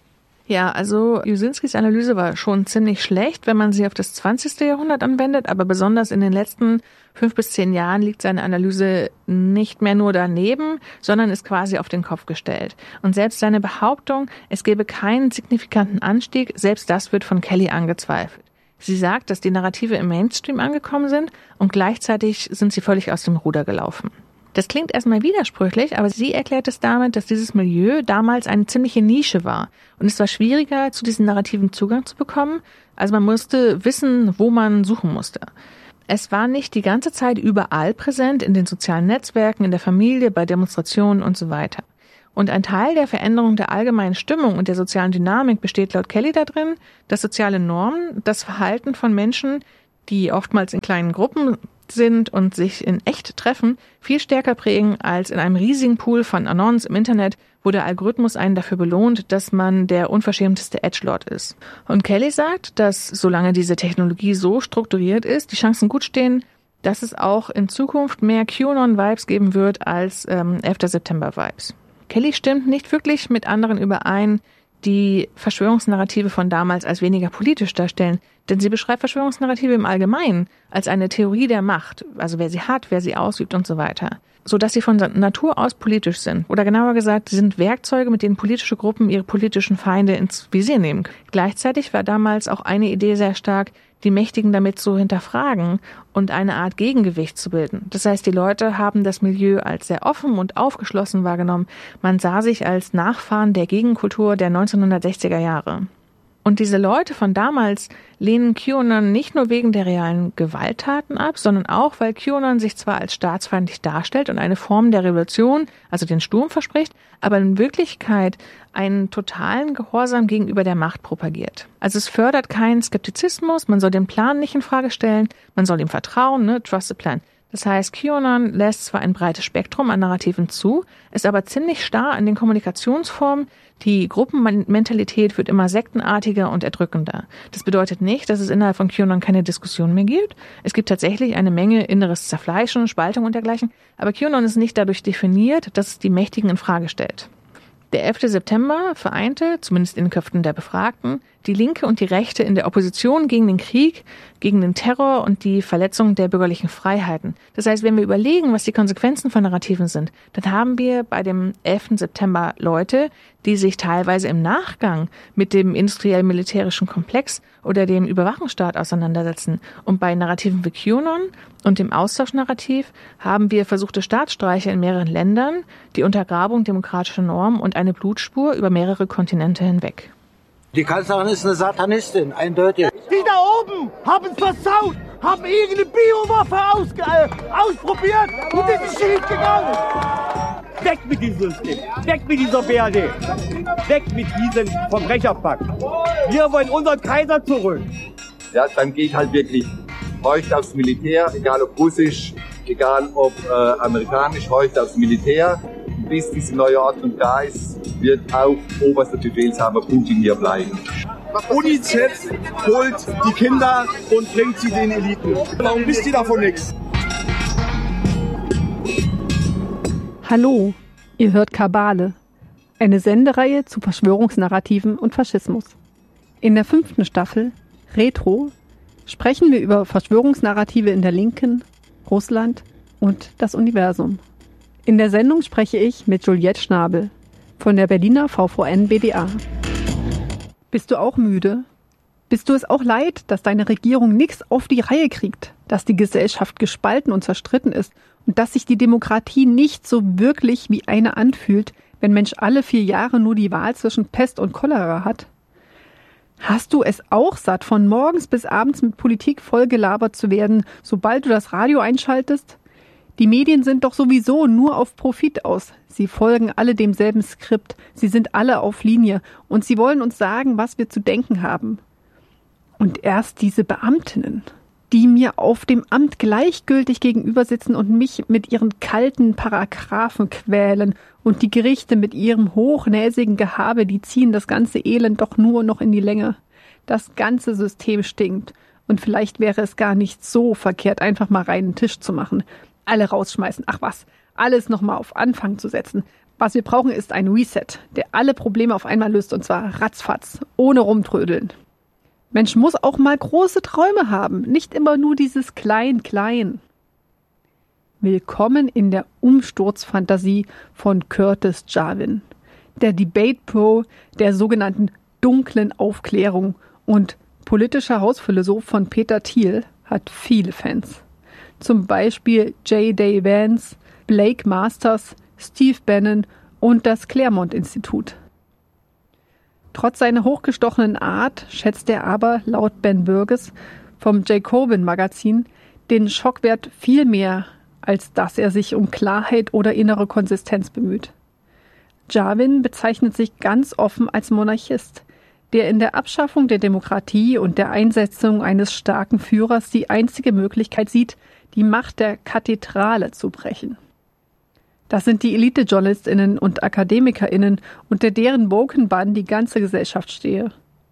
Ja, also Jusinskis Analyse war schon ziemlich schlecht, wenn man sie auf das 20. Jahrhundert anwendet, aber besonders in den letzten 5 bis 10 Jahren liegt seine Analyse nicht mehr nur daneben, sondern ist quasi auf den Kopf gestellt. Und selbst seine Behauptung, es gebe keinen signifikanten Anstieg, selbst das wird von Kelly angezweifelt. Sie sagt, dass die Narrative im Mainstream angekommen sind und gleichzeitig sind sie völlig aus dem Ruder gelaufen. Das klingt erstmal widersprüchlich, aber sie erklärt es damit, dass dieses Milieu damals eine ziemliche Nische war. Und es war schwieriger, zu diesen Narrativen Zugang zu bekommen. Also man musste wissen, wo man suchen musste. Es war nicht die ganze Zeit überall präsent, in den sozialen Netzwerken, in der Familie, bei Demonstrationen und so weiter. Und ein Teil der Veränderung der allgemeinen Stimmung und der sozialen Dynamik besteht laut Kelly darin, dass soziale Normen das Verhalten von Menschen, die oftmals in kleinen Gruppen sind und sich in echt treffen, viel stärker prägen als in einem riesigen Pool von Anons im Internet, wo der Algorithmus einen dafür belohnt, dass man der unverschämteste Edgelord ist. Und Kelly sagt, dass solange diese Technologie so strukturiert ist, die Chancen gut stehen, dass es auch in Zukunft mehr QAnon-Vibes geben wird als 11. September-Vibes. Kelly stimmt nicht wirklich mit anderen überein, die Verschwörungsnarrative von damals als weniger politisch darstellen, denn sie beschreibt Verschwörungsnarrative im Allgemeinen als eine Theorie der Macht, also wer sie hat, wer sie ausübt und so weiter, so dass sie von Natur aus politisch sind. Oder genauer gesagt, sie sind Werkzeuge, mit denen politische Gruppen ihre politischen Feinde ins Visier nehmen können. Gleichzeitig war damals auch eine Idee sehr stark, die Mächtigen damit zu hinterfragen und eine Art Gegengewicht zu bilden. Das heißt, die Leute haben das Milieu als sehr offen und aufgeschlossen wahrgenommen. Man sah sich als Nachfahren der Gegenkultur der 1960er Jahre. Und diese Leute von damals lehnen QAnon nicht nur wegen der realen Gewalttaten ab, sondern auch, weil QAnon sich zwar als staatsfeindlich darstellt und eine Form der Revolution, also den Sturm verspricht, aber in Wirklichkeit einen totalen Gehorsam gegenüber der Macht propagiert. Also es fördert keinen Skeptizismus, man soll den Plan nicht in Frage stellen, man soll ihm vertrauen, Trust the Plan. Das heißt, QAnon lässt zwar ein breites Spektrum an Narrativen zu, ist aber ziemlich starr an den Kommunikationsformen. Die Gruppenmentalität wird immer sektenartiger und erdrückender. Das bedeutet nicht, dass es innerhalb von QAnon keine Diskussion mehr gibt. Es gibt tatsächlich eine Menge inneres Zerfleischen, Spaltung und dergleichen. Aber QAnon ist nicht dadurch definiert, dass es die Mächtigen in Frage stellt. Der 11. September vereinte, zumindest in den Köpfen der Befragten, die Linke und die Rechte in der Opposition gegen den Krieg, gegen den Terror und die Verletzung der bürgerlichen Freiheiten. Das heißt, wenn wir überlegen, was die Konsequenzen von Narrativen sind, dann haben wir bei dem 11. September Leute, die sich teilweise im Nachgang mit dem industriell-militärischen Komplex oder dem Überwachungsstaat auseinandersetzen. Und bei Narrativen wie QAnon und dem Austauschnarrativ haben wir versuchte Staatsstreiche in mehreren Ländern, die Untergrabung demokratischer Normen und eine Blutspur über mehrere Kontinente hinweg. Die Kanzlerin ist eine Satanistin, eindeutig. Die da oben haben es versaut, haben irgendeine Biowaffe ausprobiert und es ist schief gegangen. Weg mit diesem System, weg mit dieser BRD, weg mit diesem Verbrecherpack. Wir wollen unseren Kaiser zurück. Ja, dann gehe ich halt wirklich heute aufs Militär, egal ob russisch, egal ob amerikanisch, heute aufs Militär. Bis diese neue Ordnung da ist, wird auch oberster Befehlshaber Putin hier bleiben. UNICEF holt die Kinder und bringt sie den Eliten. Warum wisst ihr davon nichts? Hallo, ihr hört Kabale, eine Sendereihe zu Verschwörungsnarrativen und Faschismus. In der 5. Staffel, Retro, sprechen wir über Verschwörungsnarrative in der Linken, Russland und das Universum. In der Sendung spreche ich mit Juliette Schnabel von der Berliner VVN-BDA. Bist du auch müde? Bist du es auch leid, dass deine Regierung nichts auf die Reihe kriegt, dass die Gesellschaft gespalten und zerstritten ist und dass sich die Demokratie nicht so wirklich wie eine anfühlt, wenn Mensch alle 4 Jahre nur die Wahl zwischen Pest und Cholera hat? Hast du es auch satt, von morgens bis abends mit Politik vollgelabert zu werden, sobald du das Radio einschaltest? Die Medien sind doch sowieso nur auf Profit aus. Sie folgen alle demselben Skript. Sie sind alle auf Linie. Und sie wollen uns sagen, was wir zu denken haben. Und erst diese Beamtinnen, die mir auf dem Amt gleichgültig gegenüber sitzen und mich mit ihren kalten Paragraphen quälen und die Gerichte mit ihrem hochnäsigen Gehabe, die ziehen das ganze Elend doch nur noch in die Länge. Das ganze System stinkt. Und vielleicht wäre es gar nicht so verkehrt, einfach mal reinen Tisch zu machen. Alle rausschmeißen, ach was, alles nochmal auf Anfang zu setzen. Was wir brauchen, ist ein Reset, der alle Probleme auf einmal löst, und zwar ratzfatz, ohne rumtrödeln. Mensch muss auch mal große Träume haben, nicht immer nur dieses Klein-Klein. Willkommen in der Umsturzfantasie von Curtis Jarvin, der Debate-Pro der sogenannten dunklen Aufklärung und politischer Hausphilosoph von Peter Thiel, hat viele Fans. Zum Beispiel J. Day Vance, Blake Masters, Steve Bannon und das Claremont-Institut. Trotz seiner hochgestochenen Art schätzt er aber, laut Ben Burgess vom Jacobin-Magazin, den Schockwert viel mehr, als dass er sich um Klarheit oder innere Konsistenz bemüht. Jarvin bezeichnet sich ganz offen als Monarchist, der in der Abschaffung der Demokratie und der Einsetzung eines starken Führers die einzige Möglichkeit sieht, die Macht der Kathedrale zu brechen. Das sind die Elite-JournalistInnen und AkademikerInnen, unter deren Woken-Bann die ganze Gesellschaft stehe.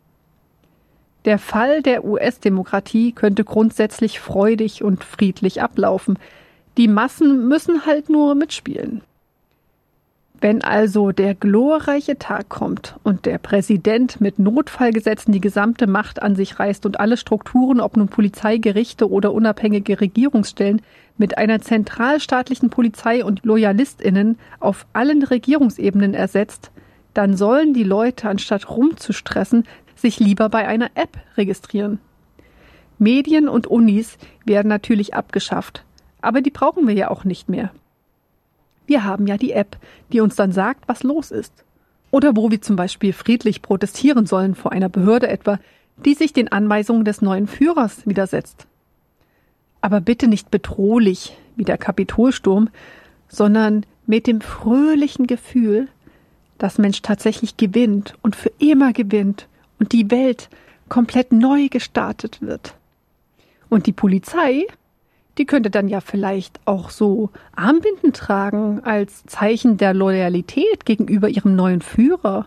Der Fall der US-Demokratie könnte grundsätzlich freudig und friedlich ablaufen. Die Massen müssen halt nur mitspielen. Wenn also der glorreiche Tag kommt und der Präsident mit Notfallgesetzen die gesamte Macht an sich reißt und alle Strukturen, ob nun Polizei, Gerichte oder unabhängige Regierungsstellen, mit einer zentralstaatlichen Polizei und LoyalistInnen auf allen Regierungsebenen ersetzt, dann sollen die Leute, anstatt rumzustressen, sich lieber bei einer App registrieren. Medien und Unis werden natürlich abgeschafft, aber die brauchen wir ja auch nicht mehr. Wir haben ja die App, die uns dann sagt, was los ist. Oder wo wir zum Beispiel friedlich protestieren sollen vor einer Behörde etwa, die sich den Anweisungen des neuen Führers widersetzt. Aber bitte nicht bedrohlich wie der Kapitolsturm, sondern mit dem fröhlichen Gefühl, dass Mensch tatsächlich gewinnt und für immer gewinnt und die Welt komplett neu gestartet wird. Und die Polizei, die könnte dann ja vielleicht auch so Armbinden tragen als Zeichen der Loyalität gegenüber ihrem neuen Führer.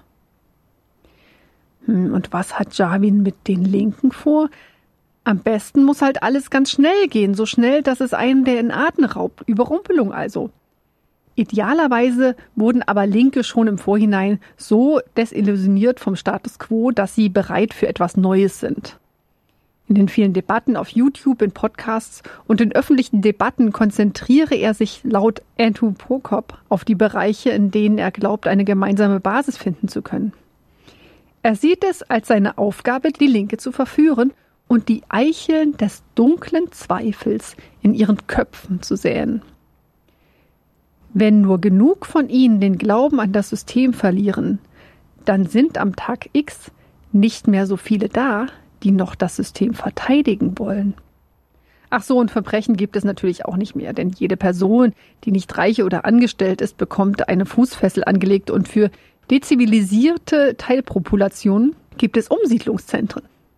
Und was hat Jarvin mit den Linken vor? Am besten muss halt alles ganz schnell gehen, so schnell, dass es einem der in Atem raubt. Überrumpelung also. Idealerweise wurden aber Linke schon im Vorhinein so desillusioniert vom Status quo, dass sie bereit für etwas Neues sind. In den vielen Debatten auf YouTube, in Podcasts und in öffentlichen Debatten konzentriere er sich laut Andrew Prokop auf die Bereiche, in denen er glaubt, eine gemeinsame Basis finden zu können. Er sieht es als seine Aufgabe, die Linke zu verführen und die Eicheln des dunklen Zweifels in ihren Köpfen zu säen. Wenn nur genug von ihnen den Glauben an das System verlieren, dann sind am Tag X nicht mehr so viele da, die noch das System verteidigen wollen. Ach so, und Verbrechen gibt es natürlich auch nicht mehr, denn jede Person, die nicht reich oder angestellt ist, bekommt eine Fußfessel angelegt und für dezivilisierte Teilpopulationen gibt es Umsiedlungszentren.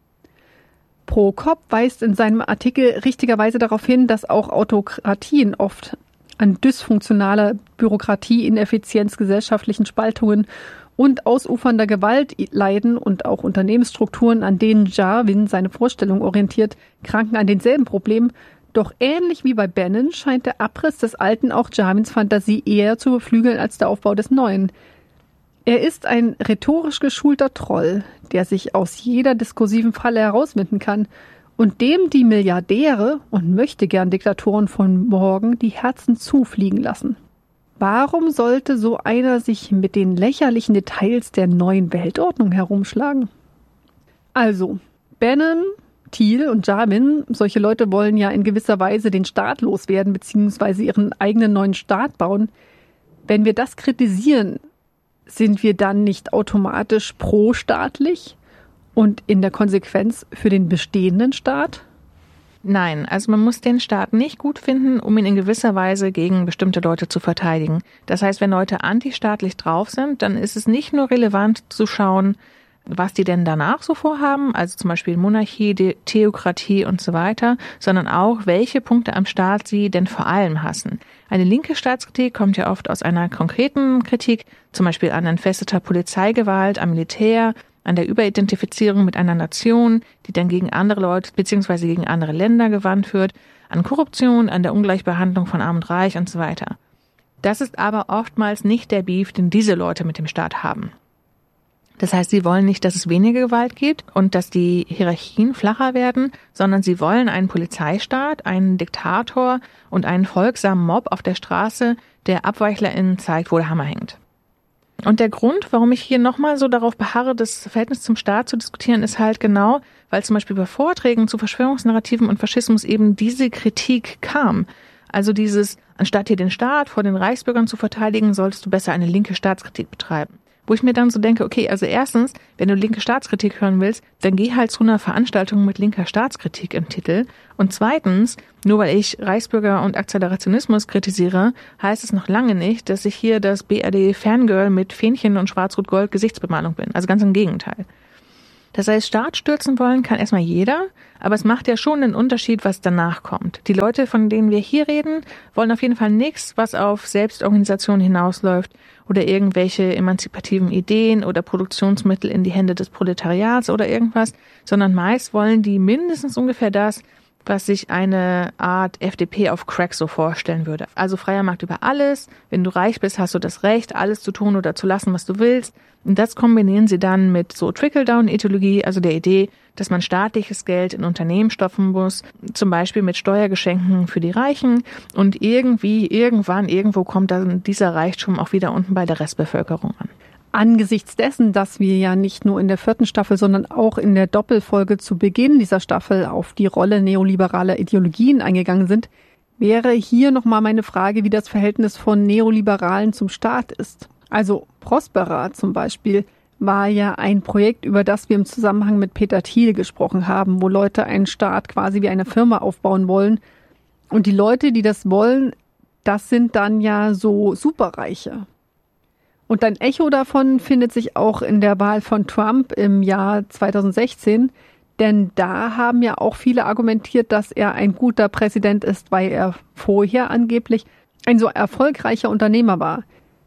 Prokop weist in seinem Artikel richtigerweise darauf hin, dass auch Autokratien oft an dysfunktionaler Bürokratie, Ineffizienz, gesellschaftlichen Spaltungen und ausufernder Gewalt leiden und auch Unternehmensstrukturen, an denen Jarvin seine Vorstellung orientiert, kranken an denselben Problemen. Doch ähnlich wie bei Bannon scheint der Abriss des Alten auch Jarvins Fantasie eher zu beflügeln als der Aufbau des Neuen. Er ist ein rhetorisch geschulter Troll, der sich aus jeder diskursiven Falle herauswinden kann und dem die Milliardäre und Möchtegern-Diktatoren von morgen die Herzen zufliegen lassen. Warum sollte so einer sich mit den lächerlichen Details der neuen Weltordnung herumschlagen? Also, Bannon, Thiel und Jarvin, solche Leute wollen ja in gewisser Weise den Staat loswerden bzw. ihren eigenen neuen Staat bauen. Wenn wir das kritisieren, sind wir dann nicht automatisch prostaatlich und in der Konsequenz für den bestehenden Staat? Nein, also man muss den Staat nicht gut finden, um ihn in gewisser Weise gegen bestimmte Leute zu verteidigen. Das heißt, wenn Leute antistaatlich drauf sind, dann ist es nicht nur relevant zu schauen, was die denn danach so vorhaben, also zum Beispiel Monarchie, Theokratie und so weiter, sondern auch, welche Punkte am Staat sie denn vor allem hassen. Eine linke Staatskritik kommt ja oft aus einer konkreten Kritik, zum Beispiel an entfesselter Polizeigewalt, am Militär, an der Überidentifizierung mit einer Nation, die dann gegen andere Leute bzw. gegen andere Länder gewandt wird, an Korruption, an der Ungleichbehandlung von Arm und Reich und so weiter. Das ist aber oftmals nicht der Beef, den diese Leute mit dem Staat haben. Das heißt, sie wollen nicht, dass es weniger Gewalt gibt und dass die Hierarchien flacher werden, sondern sie wollen einen Polizeistaat, einen Diktator und einen folgsamen Mob auf der Straße, der AbweichlerInnen zeigt, wo der Hammer hängt. Und der Grund, warum ich hier nochmal so darauf beharre, das Verhältnis zum Staat zu diskutieren, ist halt genau, weil zum Beispiel bei Vorträgen zu Verschwörungsnarrativen und Faschismus eben diese Kritik kam. Also dieses, anstatt hier den Staat vor den Reichsbürgern zu verteidigen, solltest du besser eine linke Staatskritik betreiben. Wo ich mir dann so denke, okay, also erstens, wenn du linke Staatskritik hören willst, dann geh halt zu einer Veranstaltung mit linker Staatskritik im Titel. Und zweitens, nur weil ich Reichsbürger und Akzelerationismus kritisiere, heißt es noch lange nicht, dass ich hier das BRD-Fangirl mit Fähnchen und Schwarz-Rot-Gold Gesichtsbemalung bin. Also ganz im Gegenteil. Das heißt, Staat stürzen wollen kann erstmal jeder, aber es macht ja schon einen Unterschied, was danach kommt. Die Leute, von denen wir hier reden, wollen auf jeden Fall nichts, was auf Selbstorganisation hinausläuft oder irgendwelche emanzipativen Ideen oder Produktionsmittel in die Hände des Proletariats oder irgendwas, sondern meist wollen die mindestens ungefähr das, was sich eine Art FDP auf Crack so vorstellen würde. Also freier Markt über alles. Wenn du reich bist, hast du das Recht, alles zu tun oder zu lassen, was du willst. Und das kombinieren sie dann mit so Trickle-Down-Ideologie, also der Idee, dass man staatliches Geld in Unternehmen stopfen muss, zum Beispiel mit Steuergeschenken für die Reichen. Und irgendwo kommt dann dieser Reichtum auch wieder unten bei der Restbevölkerung an. Angesichts dessen, dass wir ja nicht nur in der 4. Staffel, sondern auch in der Doppelfolge zu Beginn dieser Staffel auf die Rolle neoliberaler Ideologien eingegangen sind, wäre hier nochmal meine Frage, wie das Verhältnis von Neoliberalen zum Staat ist. Also Prospera zum Beispiel war ja ein Projekt, über das wir im Zusammenhang mit Peter Thiel gesprochen haben, wo Leute einen Staat quasi wie eine Firma aufbauen wollen. Und die Leute, die das wollen, das sind dann ja so Superreiche. Und ein Echo davon findet sich auch in der Wahl von Trump im Jahr 2016, denn da haben ja auch viele argumentiert, dass er ein guter Präsident ist, weil er vorher angeblich ein so erfolgreicher Unternehmer war.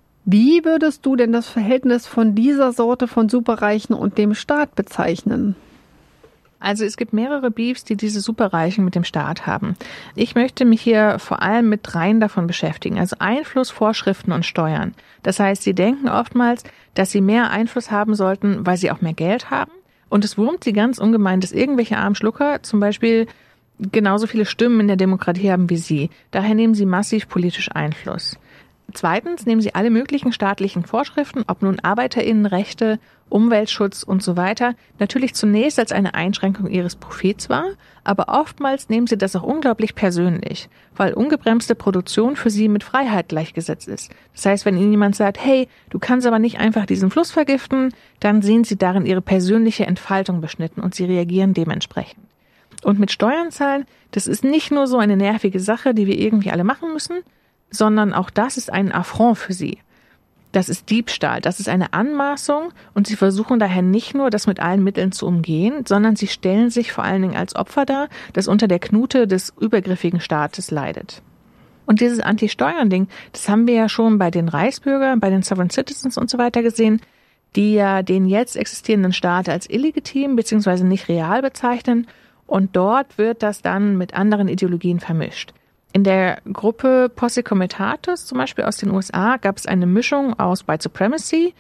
Wie würdest du denn das Verhältnis von dieser Sorte von Superreichen und dem Staat bezeichnen? Also es gibt mehrere Beefs, die diese Superreichen mit dem Staat haben. Ich möchte mich hier vor allem mit 3 davon beschäftigen, also Einfluss, Vorschriften und Steuern. Das heißt, sie denken oftmals, dass sie mehr Einfluss haben sollten, weil sie auch mehr Geld haben. Und es wurmt sie ganz ungemein, dass irgendwelche armen Schlucker zum Beispiel genauso viele Stimmen in der Demokratie haben wie sie. Daher nehmen sie massiv politisch Einfluss. Zweitens nehmen sie alle möglichen staatlichen Vorschriften, ob nun ArbeiterInnenrechte, Umweltschutz und so weiter, natürlich zunächst als eine Einschränkung ihres Profits wahr, aber oftmals nehmen sie das auch unglaublich persönlich, weil ungebremste Produktion für sie mit Freiheit gleichgesetzt ist. Das heißt, wenn ihnen jemand sagt, hey, du kannst aber nicht einfach diesen Fluss vergiften, dann sehen sie darin ihre persönliche Entfaltung beschnitten und sie reagieren dementsprechend. Und mit Steuern zahlen, das ist nicht nur so eine nervige Sache, die wir irgendwie alle machen müssen, sondern auch das ist ein Affront für sie. Das ist Diebstahl, das ist eine Anmaßung und sie versuchen daher nicht nur, das mit allen Mitteln zu umgehen, sondern sie stellen sich vor allen Dingen als Opfer dar, das unter der Knute des übergriffigen Staates leidet. Und dieses Anti-Steuern-Ding, das haben wir ja schon bei den Reichsbürgern, bei den Sovereign Citizens und so weiter gesehen, die ja den jetzt existierenden Staat als illegitim bzw. nicht real bezeichnen und dort wird das dann mit anderen Ideologien vermischt. In der Gruppe Posse Comitatus, zum Beispiel aus den USA, gab es eine Mischung aus White Supremacy,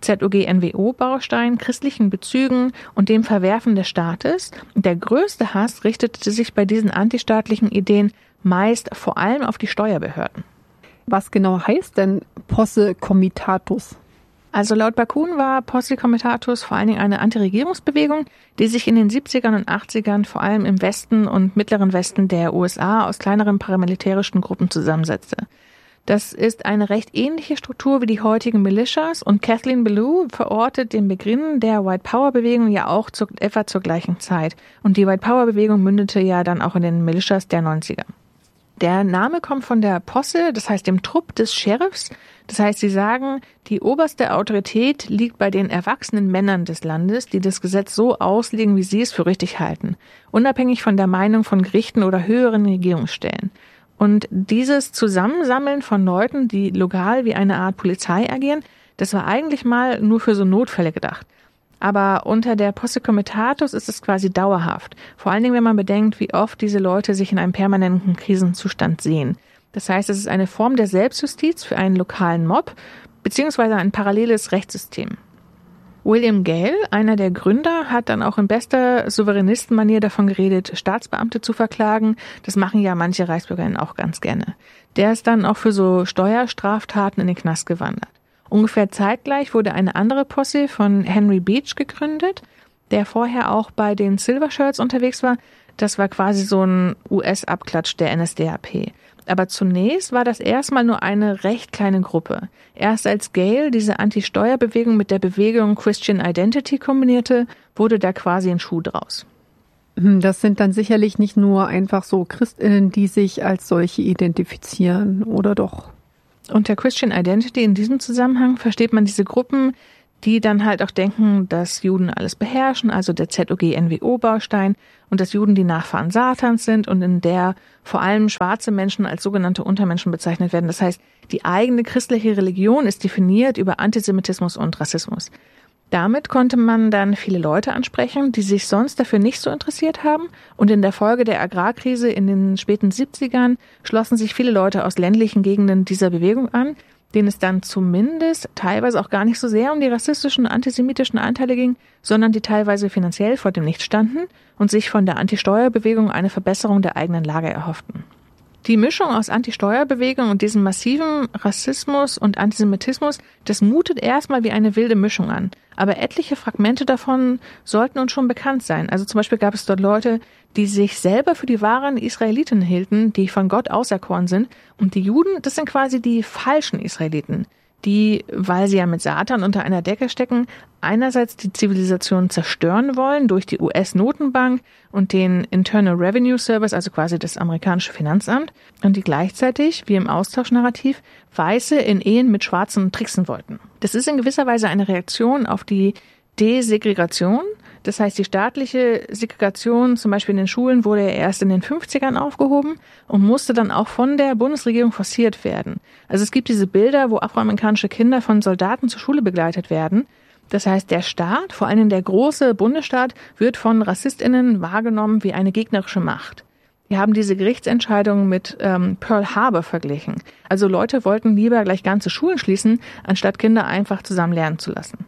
ZOG-NWO-Baustein, christlichen Bezügen und dem Verwerfen des Staates. Der größte Hass richtete sich bei diesen antistaatlichen Ideen meist vor allem auf die Steuerbehörden. Was genau heißt denn Posse Comitatus? Also laut Bakun war Posse Comitatus vor allen Dingen eine Antiregierungsbewegung, die sich in den 70ern und 80ern vor allem im Westen und mittleren Westen der USA aus kleineren paramilitärischen Gruppen zusammensetzte. Das ist eine recht ähnliche Struktur wie die heutigen Militias und Kathleen Belew verortet den Beginn der White Power Bewegung ja auch etwa zur gleichen Zeit. Und die White Power Bewegung mündete ja dann auch in den Militias der 90er. Der Name kommt von der Posse, das heißt dem Trupp des Sheriffs. Das heißt, sie sagen, die oberste Autorität liegt bei den erwachsenen Männern des Landes, die das Gesetz so auslegen, wie sie es für richtig halten, unabhängig von der Meinung von Gerichten oder höheren Regierungsstellen. Und dieses Zusammensammeln von Leuten, die lokal wie eine Art Polizei agieren, das war eigentlich mal nur für so Notfälle gedacht. Aber unter der Posse Comitatus ist es quasi dauerhaft. Vor allen Dingen, wenn man bedenkt, wie oft diese Leute sich in einem permanenten Krisenzustand sehen. Das heißt, es ist eine Form der Selbstjustiz für einen lokalen Mob, beziehungsweise ein paralleles Rechtssystem. William Gale, einer der Gründer, hat dann auch in bester Souveränistenmanier davon geredet, Staatsbeamte zu verklagen. Das machen ja manche ReichsbürgerInnen auch ganz gerne. Der ist dann auch für so Steuerstraftaten in den Knast gewandert. Ungefähr zeitgleich wurde eine andere Posse von Henry Beach gegründet, der vorher auch bei den Silver Shirts unterwegs war. Das war quasi so ein US-Abklatsch der NSDAP. Aber zunächst war das erstmal nur eine recht kleine Gruppe. Erst als Gale diese Anti-Steuerbewegung mit der Bewegung Christian Identity kombinierte, wurde da quasi ein Schuh draus. Das sind dann sicherlich nicht nur einfach so ChristInnen, die sich als solche identifizieren, oder doch? Unter Christian Identity in diesem Zusammenhang versteht man diese Gruppen, die dann halt auch denken, dass Juden alles beherrschen, also der ZOG-NWO-Baustein und dass Juden die Nachfahren Satans sind und in der vor allem schwarze Menschen als sogenannte Untermenschen bezeichnet werden. Das heißt, die eigene christliche Religion ist definiert über Antisemitismus und Rassismus. Damit konnte man dann viele Leute ansprechen, die sich sonst dafür nicht so interessiert haben. Und in der Folge der Agrarkrise in den späten 70ern schlossen sich viele Leute aus ländlichen Gegenden dieser Bewegung an, denen es dann zumindest teilweise auch gar nicht so sehr um die rassistischen und antisemitischen Anteile ging, sondern die teilweise finanziell vor dem Nichts standen und sich von der Anti-Steuerbewegung eine Verbesserung der eigenen Lage erhofften. Die Mischung aus Anti-Steuerbewegung und diesem massiven Rassismus und Antisemitismus, das mutet erstmal wie eine wilde Mischung an. Aber etliche Fragmente davon sollten uns schon bekannt sein. Also zum Beispiel gab es dort Leute, die sich selber für die wahren Israeliten hielten, die von Gott auserkoren sind. Und die Juden, das sind quasi die falschen Israeliten, die, weil sie ja mit Satan unter einer Decke stecken, einerseits die Zivilisation zerstören wollen durch die US-Notenbank und den Internal Revenue Service, also quasi das amerikanische Finanzamt, und die gleichzeitig, wie im Austauschnarrativ, Weiße in Ehen mit Schwarzen tricksen wollten. Das ist in gewisser Weise eine Reaktion auf die Desegregation. Das heißt, die staatliche Segregation, zum Beispiel in den Schulen, wurde ja erst in den 50ern aufgehoben und musste dann auch von der Bundesregierung forciert werden. Also es gibt diese Bilder, wo afroamerikanische Kinder von Soldaten zur Schule begleitet werden. Das heißt, der Staat, vor allem der große Bundesstaat, wird von RassistInnen wahrgenommen wie eine gegnerische Macht. Wir haben diese Gerichtsentscheidung mit Pearl Harbor verglichen. Also Leute wollten lieber gleich ganze Schulen schließen, anstatt Kinder einfach zusammen lernen zu lassen.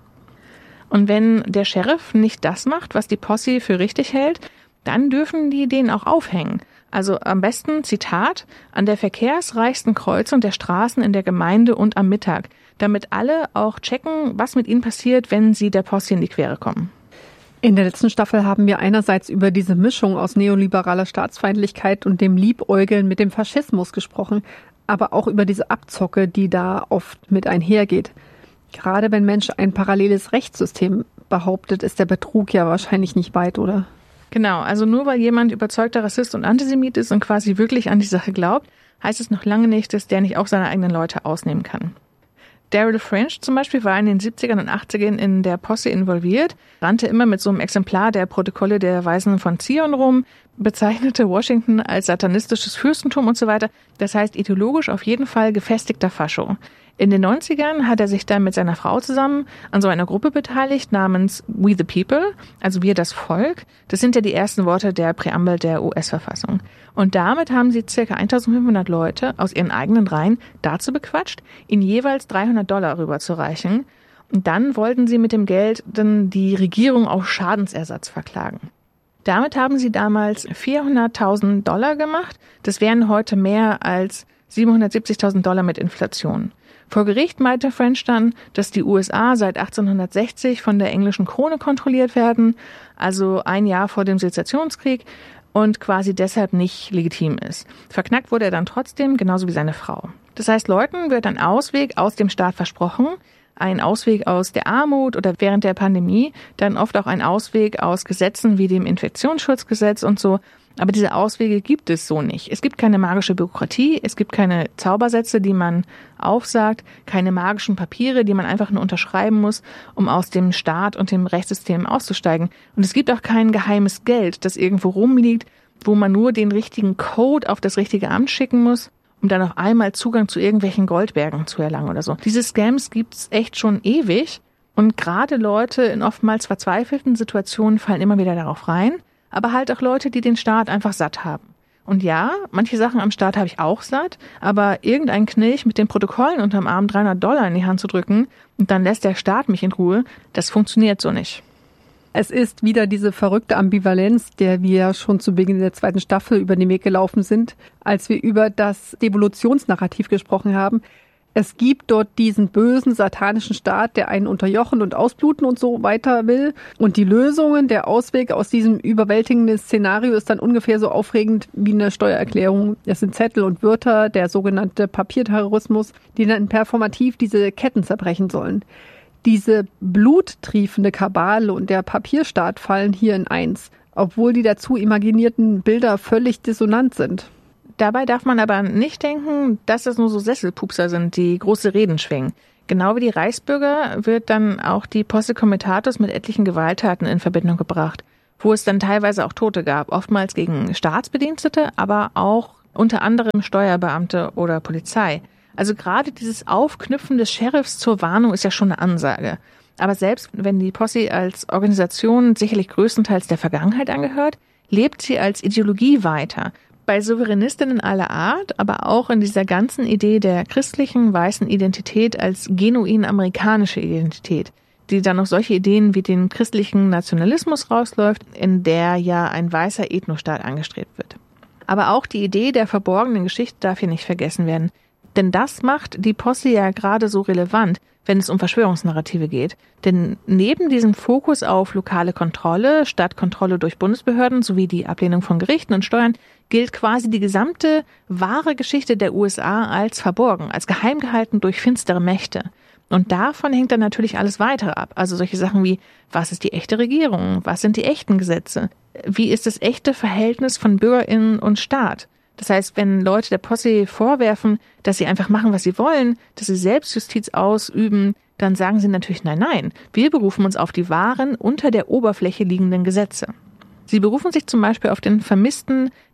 Und wenn der Sheriff nicht das macht, was die Posse für richtig hält, dann dürfen die den auch aufhängen. Also am besten, Zitat, an der verkehrsreichsten Kreuzung der Straßen in der Gemeinde und am Mittag, damit alle auch checken, was mit ihnen passiert, wenn sie der Posse in die Quere kommen. In der letzten Staffel haben wir einerseits über diese Mischung aus neoliberaler Staatsfeindlichkeit und dem Liebäugeln mit dem Faschismus gesprochen, aber auch über diese Abzocke, die da oft mit einhergeht. Gerade wenn Mensch ein paralleles Rechtssystem behauptet, ist der Betrug ja wahrscheinlich nicht weit, oder? Genau, also nur weil jemand überzeugter Rassist und Antisemit ist und quasi wirklich an die Sache glaubt, heißt es noch lange nicht, dass der nicht auch seine eigenen Leute ausnehmen kann. Daryl French zum Beispiel war in den 70ern und 80ern in der Posse involviert, rannte immer mit so einem Exemplar der Protokolle der Weisen von Zion rum, bezeichnete Washington als satanistisches Fürstentum und so weiter. Das heißt ideologisch auf jeden Fall gefestigter Fascho. In den 90ern hat er sich dann mit seiner Frau zusammen an so einer Gruppe beteiligt namens We the People, also wir das Volk. Das sind ja die ersten Worte der Präambel der US-Verfassung. Und damit haben sie ca. 1500 Leute aus ihren eigenen Reihen dazu bequatscht, ihnen jeweils $300 rüberzureichen. Und dann wollten sie mit dem Geld dann die Regierung auf Schadensersatz verklagen. Damit haben sie damals $400.000 gemacht. Das wären heute mehr als $770.000 mit Inflation. Vor Gericht meinte French dann, dass die USA seit 1860 von der englischen Krone kontrolliert werden, also ein Jahr vor dem Sezessionskrieg, und quasi deshalb nicht legitim ist. Verknackt wurde er dann trotzdem, genauso wie seine Frau. Das heißt, Leuten wird ein Ausweg aus dem Staat versprochen, ein Ausweg aus der Armut oder während der Pandemie, dann oft auch ein Ausweg aus Gesetzen wie dem Infektionsschutzgesetz und so. Aber diese Auswege gibt es so nicht. Es gibt keine magische Bürokratie, es gibt keine Zaubersätze, die man aufsagt, keine magischen Papiere, die man einfach nur unterschreiben muss, um aus dem Staat und dem Rechtssystem auszusteigen. Und es gibt auch kein geheimes Geld, das irgendwo rumliegt, wo man nur den richtigen Code auf das richtige Amt schicken muss, um dann auf einmal Zugang zu irgendwelchen Goldbergen zu erlangen oder so. Diese Scams gibt's echt schon ewig und gerade Leute in oftmals verzweifelten Situationen fallen immer wieder darauf rein. Aber halt auch Leute, die den Staat einfach satt haben. Und ja, manche Sachen am Staat habe ich auch satt, aber irgendein Knilch mit den Protokollen unterm Arm $300 in die Hand zu drücken und dann lässt der Staat mich in Ruhe, das funktioniert so nicht. Es ist wieder diese verrückte Ambivalenz, der wir schon zu Beginn der 2. Staffel über den Weg gelaufen sind, als wir über das Devolutionsnarrativ gesprochen haben. Es gibt dort diesen bösen, satanischen Staat, der einen unterjochen und ausbluten und so weiter will. Und die Lösungen, der Ausweg aus diesem überwältigenden Szenario ist dann ungefähr so aufregend wie eine Steuererklärung. Es sind Zettel und Wörter, der sogenannte Papierterrorismus, die dann performativ diese Ketten zerbrechen sollen. Diese bluttriefende Kabale und der Papierstaat fallen hier in eins, obwohl die dazu imaginierten Bilder völlig dissonant sind. Dabei darf man aber nicht denken, dass das nur so Sesselpupser sind, die große Reden schwingen. Genau wie die Reichsbürger wird dann auch die Posse Comitatus mit etlichen Gewalttaten in Verbindung gebracht, wo es dann teilweise auch Tote gab, oftmals gegen Staatsbedienstete, aber auch unter anderem Steuerbeamte oder Polizei. Also gerade dieses Aufknüpfen des Sheriffs zur Warnung ist ja schon eine Ansage. Aber selbst wenn die Posse als Organisation sicherlich größtenteils der Vergangenheit angehört, lebt sie als Ideologie weiter. Bei Souveränistinnen aller Art, aber auch in dieser ganzen Idee der christlichen, weißen Identität als genuin amerikanische Identität, die dann noch solche Ideen wie den christlichen Nationalismus rausläuft, in der ja ein weißer Ethnostaat angestrebt wird. Aber auch die Idee der verborgenen Geschichte darf hier nicht vergessen werden. Denn das macht die Posse ja gerade so relevant, wenn es um Verschwörungsnarrative geht. Denn neben diesem Fokus auf lokale Kontrolle, Stadtkontrolle durch Bundesbehörden sowie die Ablehnung von Gerichten und Steuern, gilt quasi die gesamte wahre Geschichte der USA als verborgen, als geheim gehalten durch finstere Mächte. Und davon hängt dann natürlich alles weitere ab. Also solche Sachen wie, was ist die echte Regierung? Was sind die echten Gesetze? Wie ist das echte Verhältnis von BürgerInnen und Staat? Das heißt, wenn Leute der Posse vorwerfen, dass sie einfach machen, was sie wollen, dass sie Selbstjustiz ausüben, dann sagen sie natürlich, nein, wir berufen uns auf die wahren, unter der Oberfläche liegenden Gesetze. Sie berufen sich zum Beispiel auf den vermissten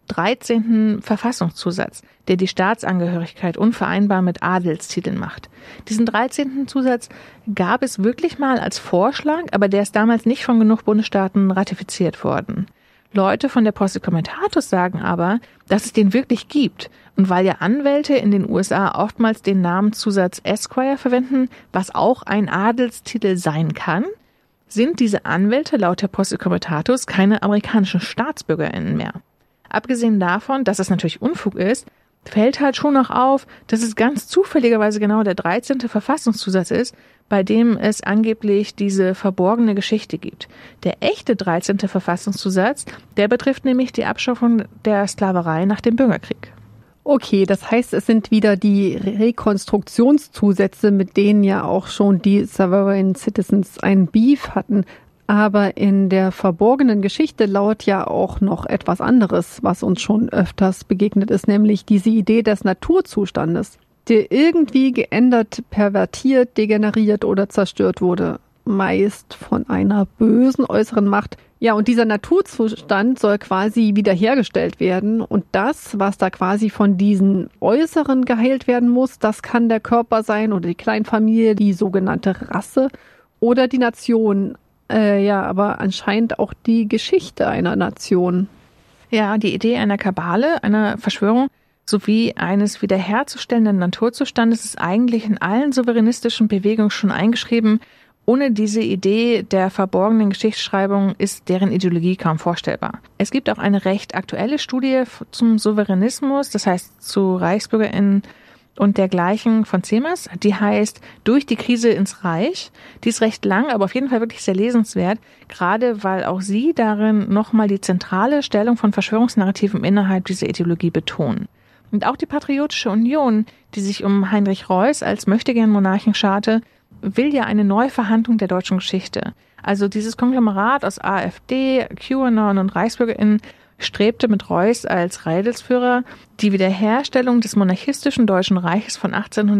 13. Verfassungszusatz, der die Staatsangehörigkeit unvereinbar mit Adelstiteln macht. Diesen 13. Zusatz gab es wirklich mal als Vorschlag, aber der ist damals nicht von genug Bundesstaaten ratifiziert worden. Leute von der Posse Comitatus sagen aber, dass es den wirklich gibt. Und weil ja Anwälte in den USA oftmals den Namenszusatz Esquire verwenden, was auch ein Adelstitel sein kann, sind diese Anwälte laut der Posse Comitatus keine amerikanischen StaatsbürgerInnen mehr. Abgesehen davon, dass es natürlich Unfug ist, fällt halt schon noch auf, dass es ganz zufälligerweise genau der 13. Verfassungszusatz ist, bei dem es angeblich diese verborgene Geschichte gibt. Der echte 13. Verfassungszusatz, der betrifft nämlich die Abschaffung der Sklaverei nach dem Bürgerkrieg. Okay, das heißt, es sind wieder die Rekonstruktionszusätze, mit denen ja auch schon die Sovereign Citizens ein Beef hatten. Aber in der verborgenen Geschichte lauert ja auch noch etwas anderes, was uns schon öfters begegnet ist, nämlich diese Idee des Naturzustandes, der irgendwie geändert, pervertiert, degeneriert oder zerstört wurde, meist von einer bösen äußeren Macht. Ja, und dieser Naturzustand soll quasi wiederhergestellt werden. Und das, was da quasi von diesen Äußeren geheilt werden muss, das kann der Körper sein oder die Kleinfamilie, die sogenannte Rasse oder die Nation. Aber anscheinend auch die Geschichte einer Nation. Ja, die Idee einer Kabale, einer Verschwörung sowie eines wiederherzustellenden Naturzustandes ist eigentlich in allen souveränistischen Bewegungen schon eingeschrieben. Ohne diese Idee der verborgenen Geschichtsschreibung ist deren Ideologie kaum vorstellbar. Es gibt auch eine recht aktuelle Studie zum Souveränismus, das heißt zu ReichsbürgerInnen und dergleichen von CEMAS, die heißt Durch die Krise ins Reich. Die ist recht lang, aber auf jeden Fall wirklich sehr lesenswert, gerade weil auch sie darin nochmal die zentrale Stellung von Verschwörungsnarrativen innerhalb dieser Ideologie betonen. Und auch die Patriotische Union, die sich um Heinrich Reuß als Möchtegern-Monarchen scharte, will ja eine Neuverhandlung der deutschen Geschichte. Also dieses Konglomerat aus AfD, QAnon und ReichsbürgerInnen strebte mit Reuß als Rädelsführer die Wiederherstellung des monarchistischen Deutschen Reiches von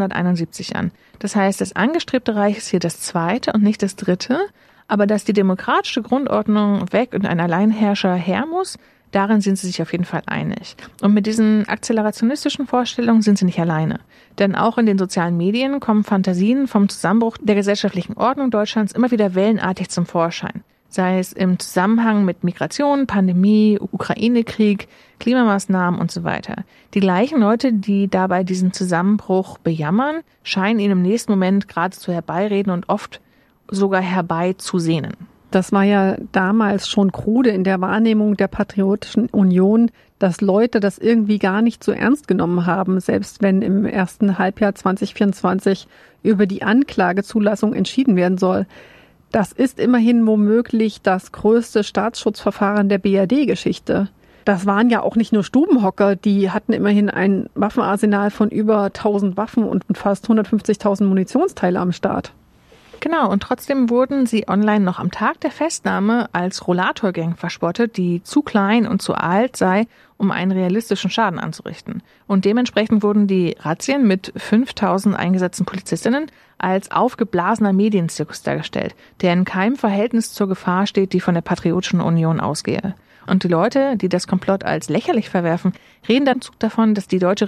1871 an. Das heißt, das angestrebte Reich ist hier das zweite und nicht das dritte, aber dass die demokratische Grundordnung weg und ein Alleinherrscher her muss, darin sind sie sich auf jeden Fall einig. Und mit diesen akzelerationistischen Vorstellungen sind sie nicht alleine. Denn auch in den sozialen Medien kommen Fantasien vom Zusammenbruch der gesellschaftlichen Ordnung Deutschlands immer wieder wellenartig zum Vorschein. Sei es im Zusammenhang mit Migration, Pandemie, Ukraine-Krieg, Klimamaßnahmen und so weiter. Die gleichen Leute, die dabei diesen Zusammenbruch bejammern, scheinen ihn im nächsten Moment geradezu herbeireden und oft sogar herbeizusehnen. Das war ja damals schon krude in der Wahrnehmung der Patriotischen Union, dass Leute das irgendwie gar nicht so ernst genommen haben, selbst wenn im ersten Halbjahr 2024 über die Anklagezulassung entschieden werden soll. Das ist immerhin womöglich das größte Staatsschutzverfahren der BRD-Geschichte. Das waren ja auch nicht nur Stubenhocker, die hatten immerhin ein Waffenarsenal von über 1000 Waffen und fast 150.000 Munitionsteile am Start. Genau, und trotzdem wurden sie online noch am Tag der Festnahme als Rollator-Gang verspottet, die zu klein und zu alt sei, um einen realistischen Schaden anzurichten. Und dementsprechend wurden die Razzien mit 5000 eingesetzten Polizistinnen als aufgeblasener Medienzirkus dargestellt, der in keinem Verhältnis zur Gefahr steht, die von der Patriotischen Union ausgehe. Und die Leute, die das Komplott als lächerlich verwerfen, reden dann davon, dass die deutsche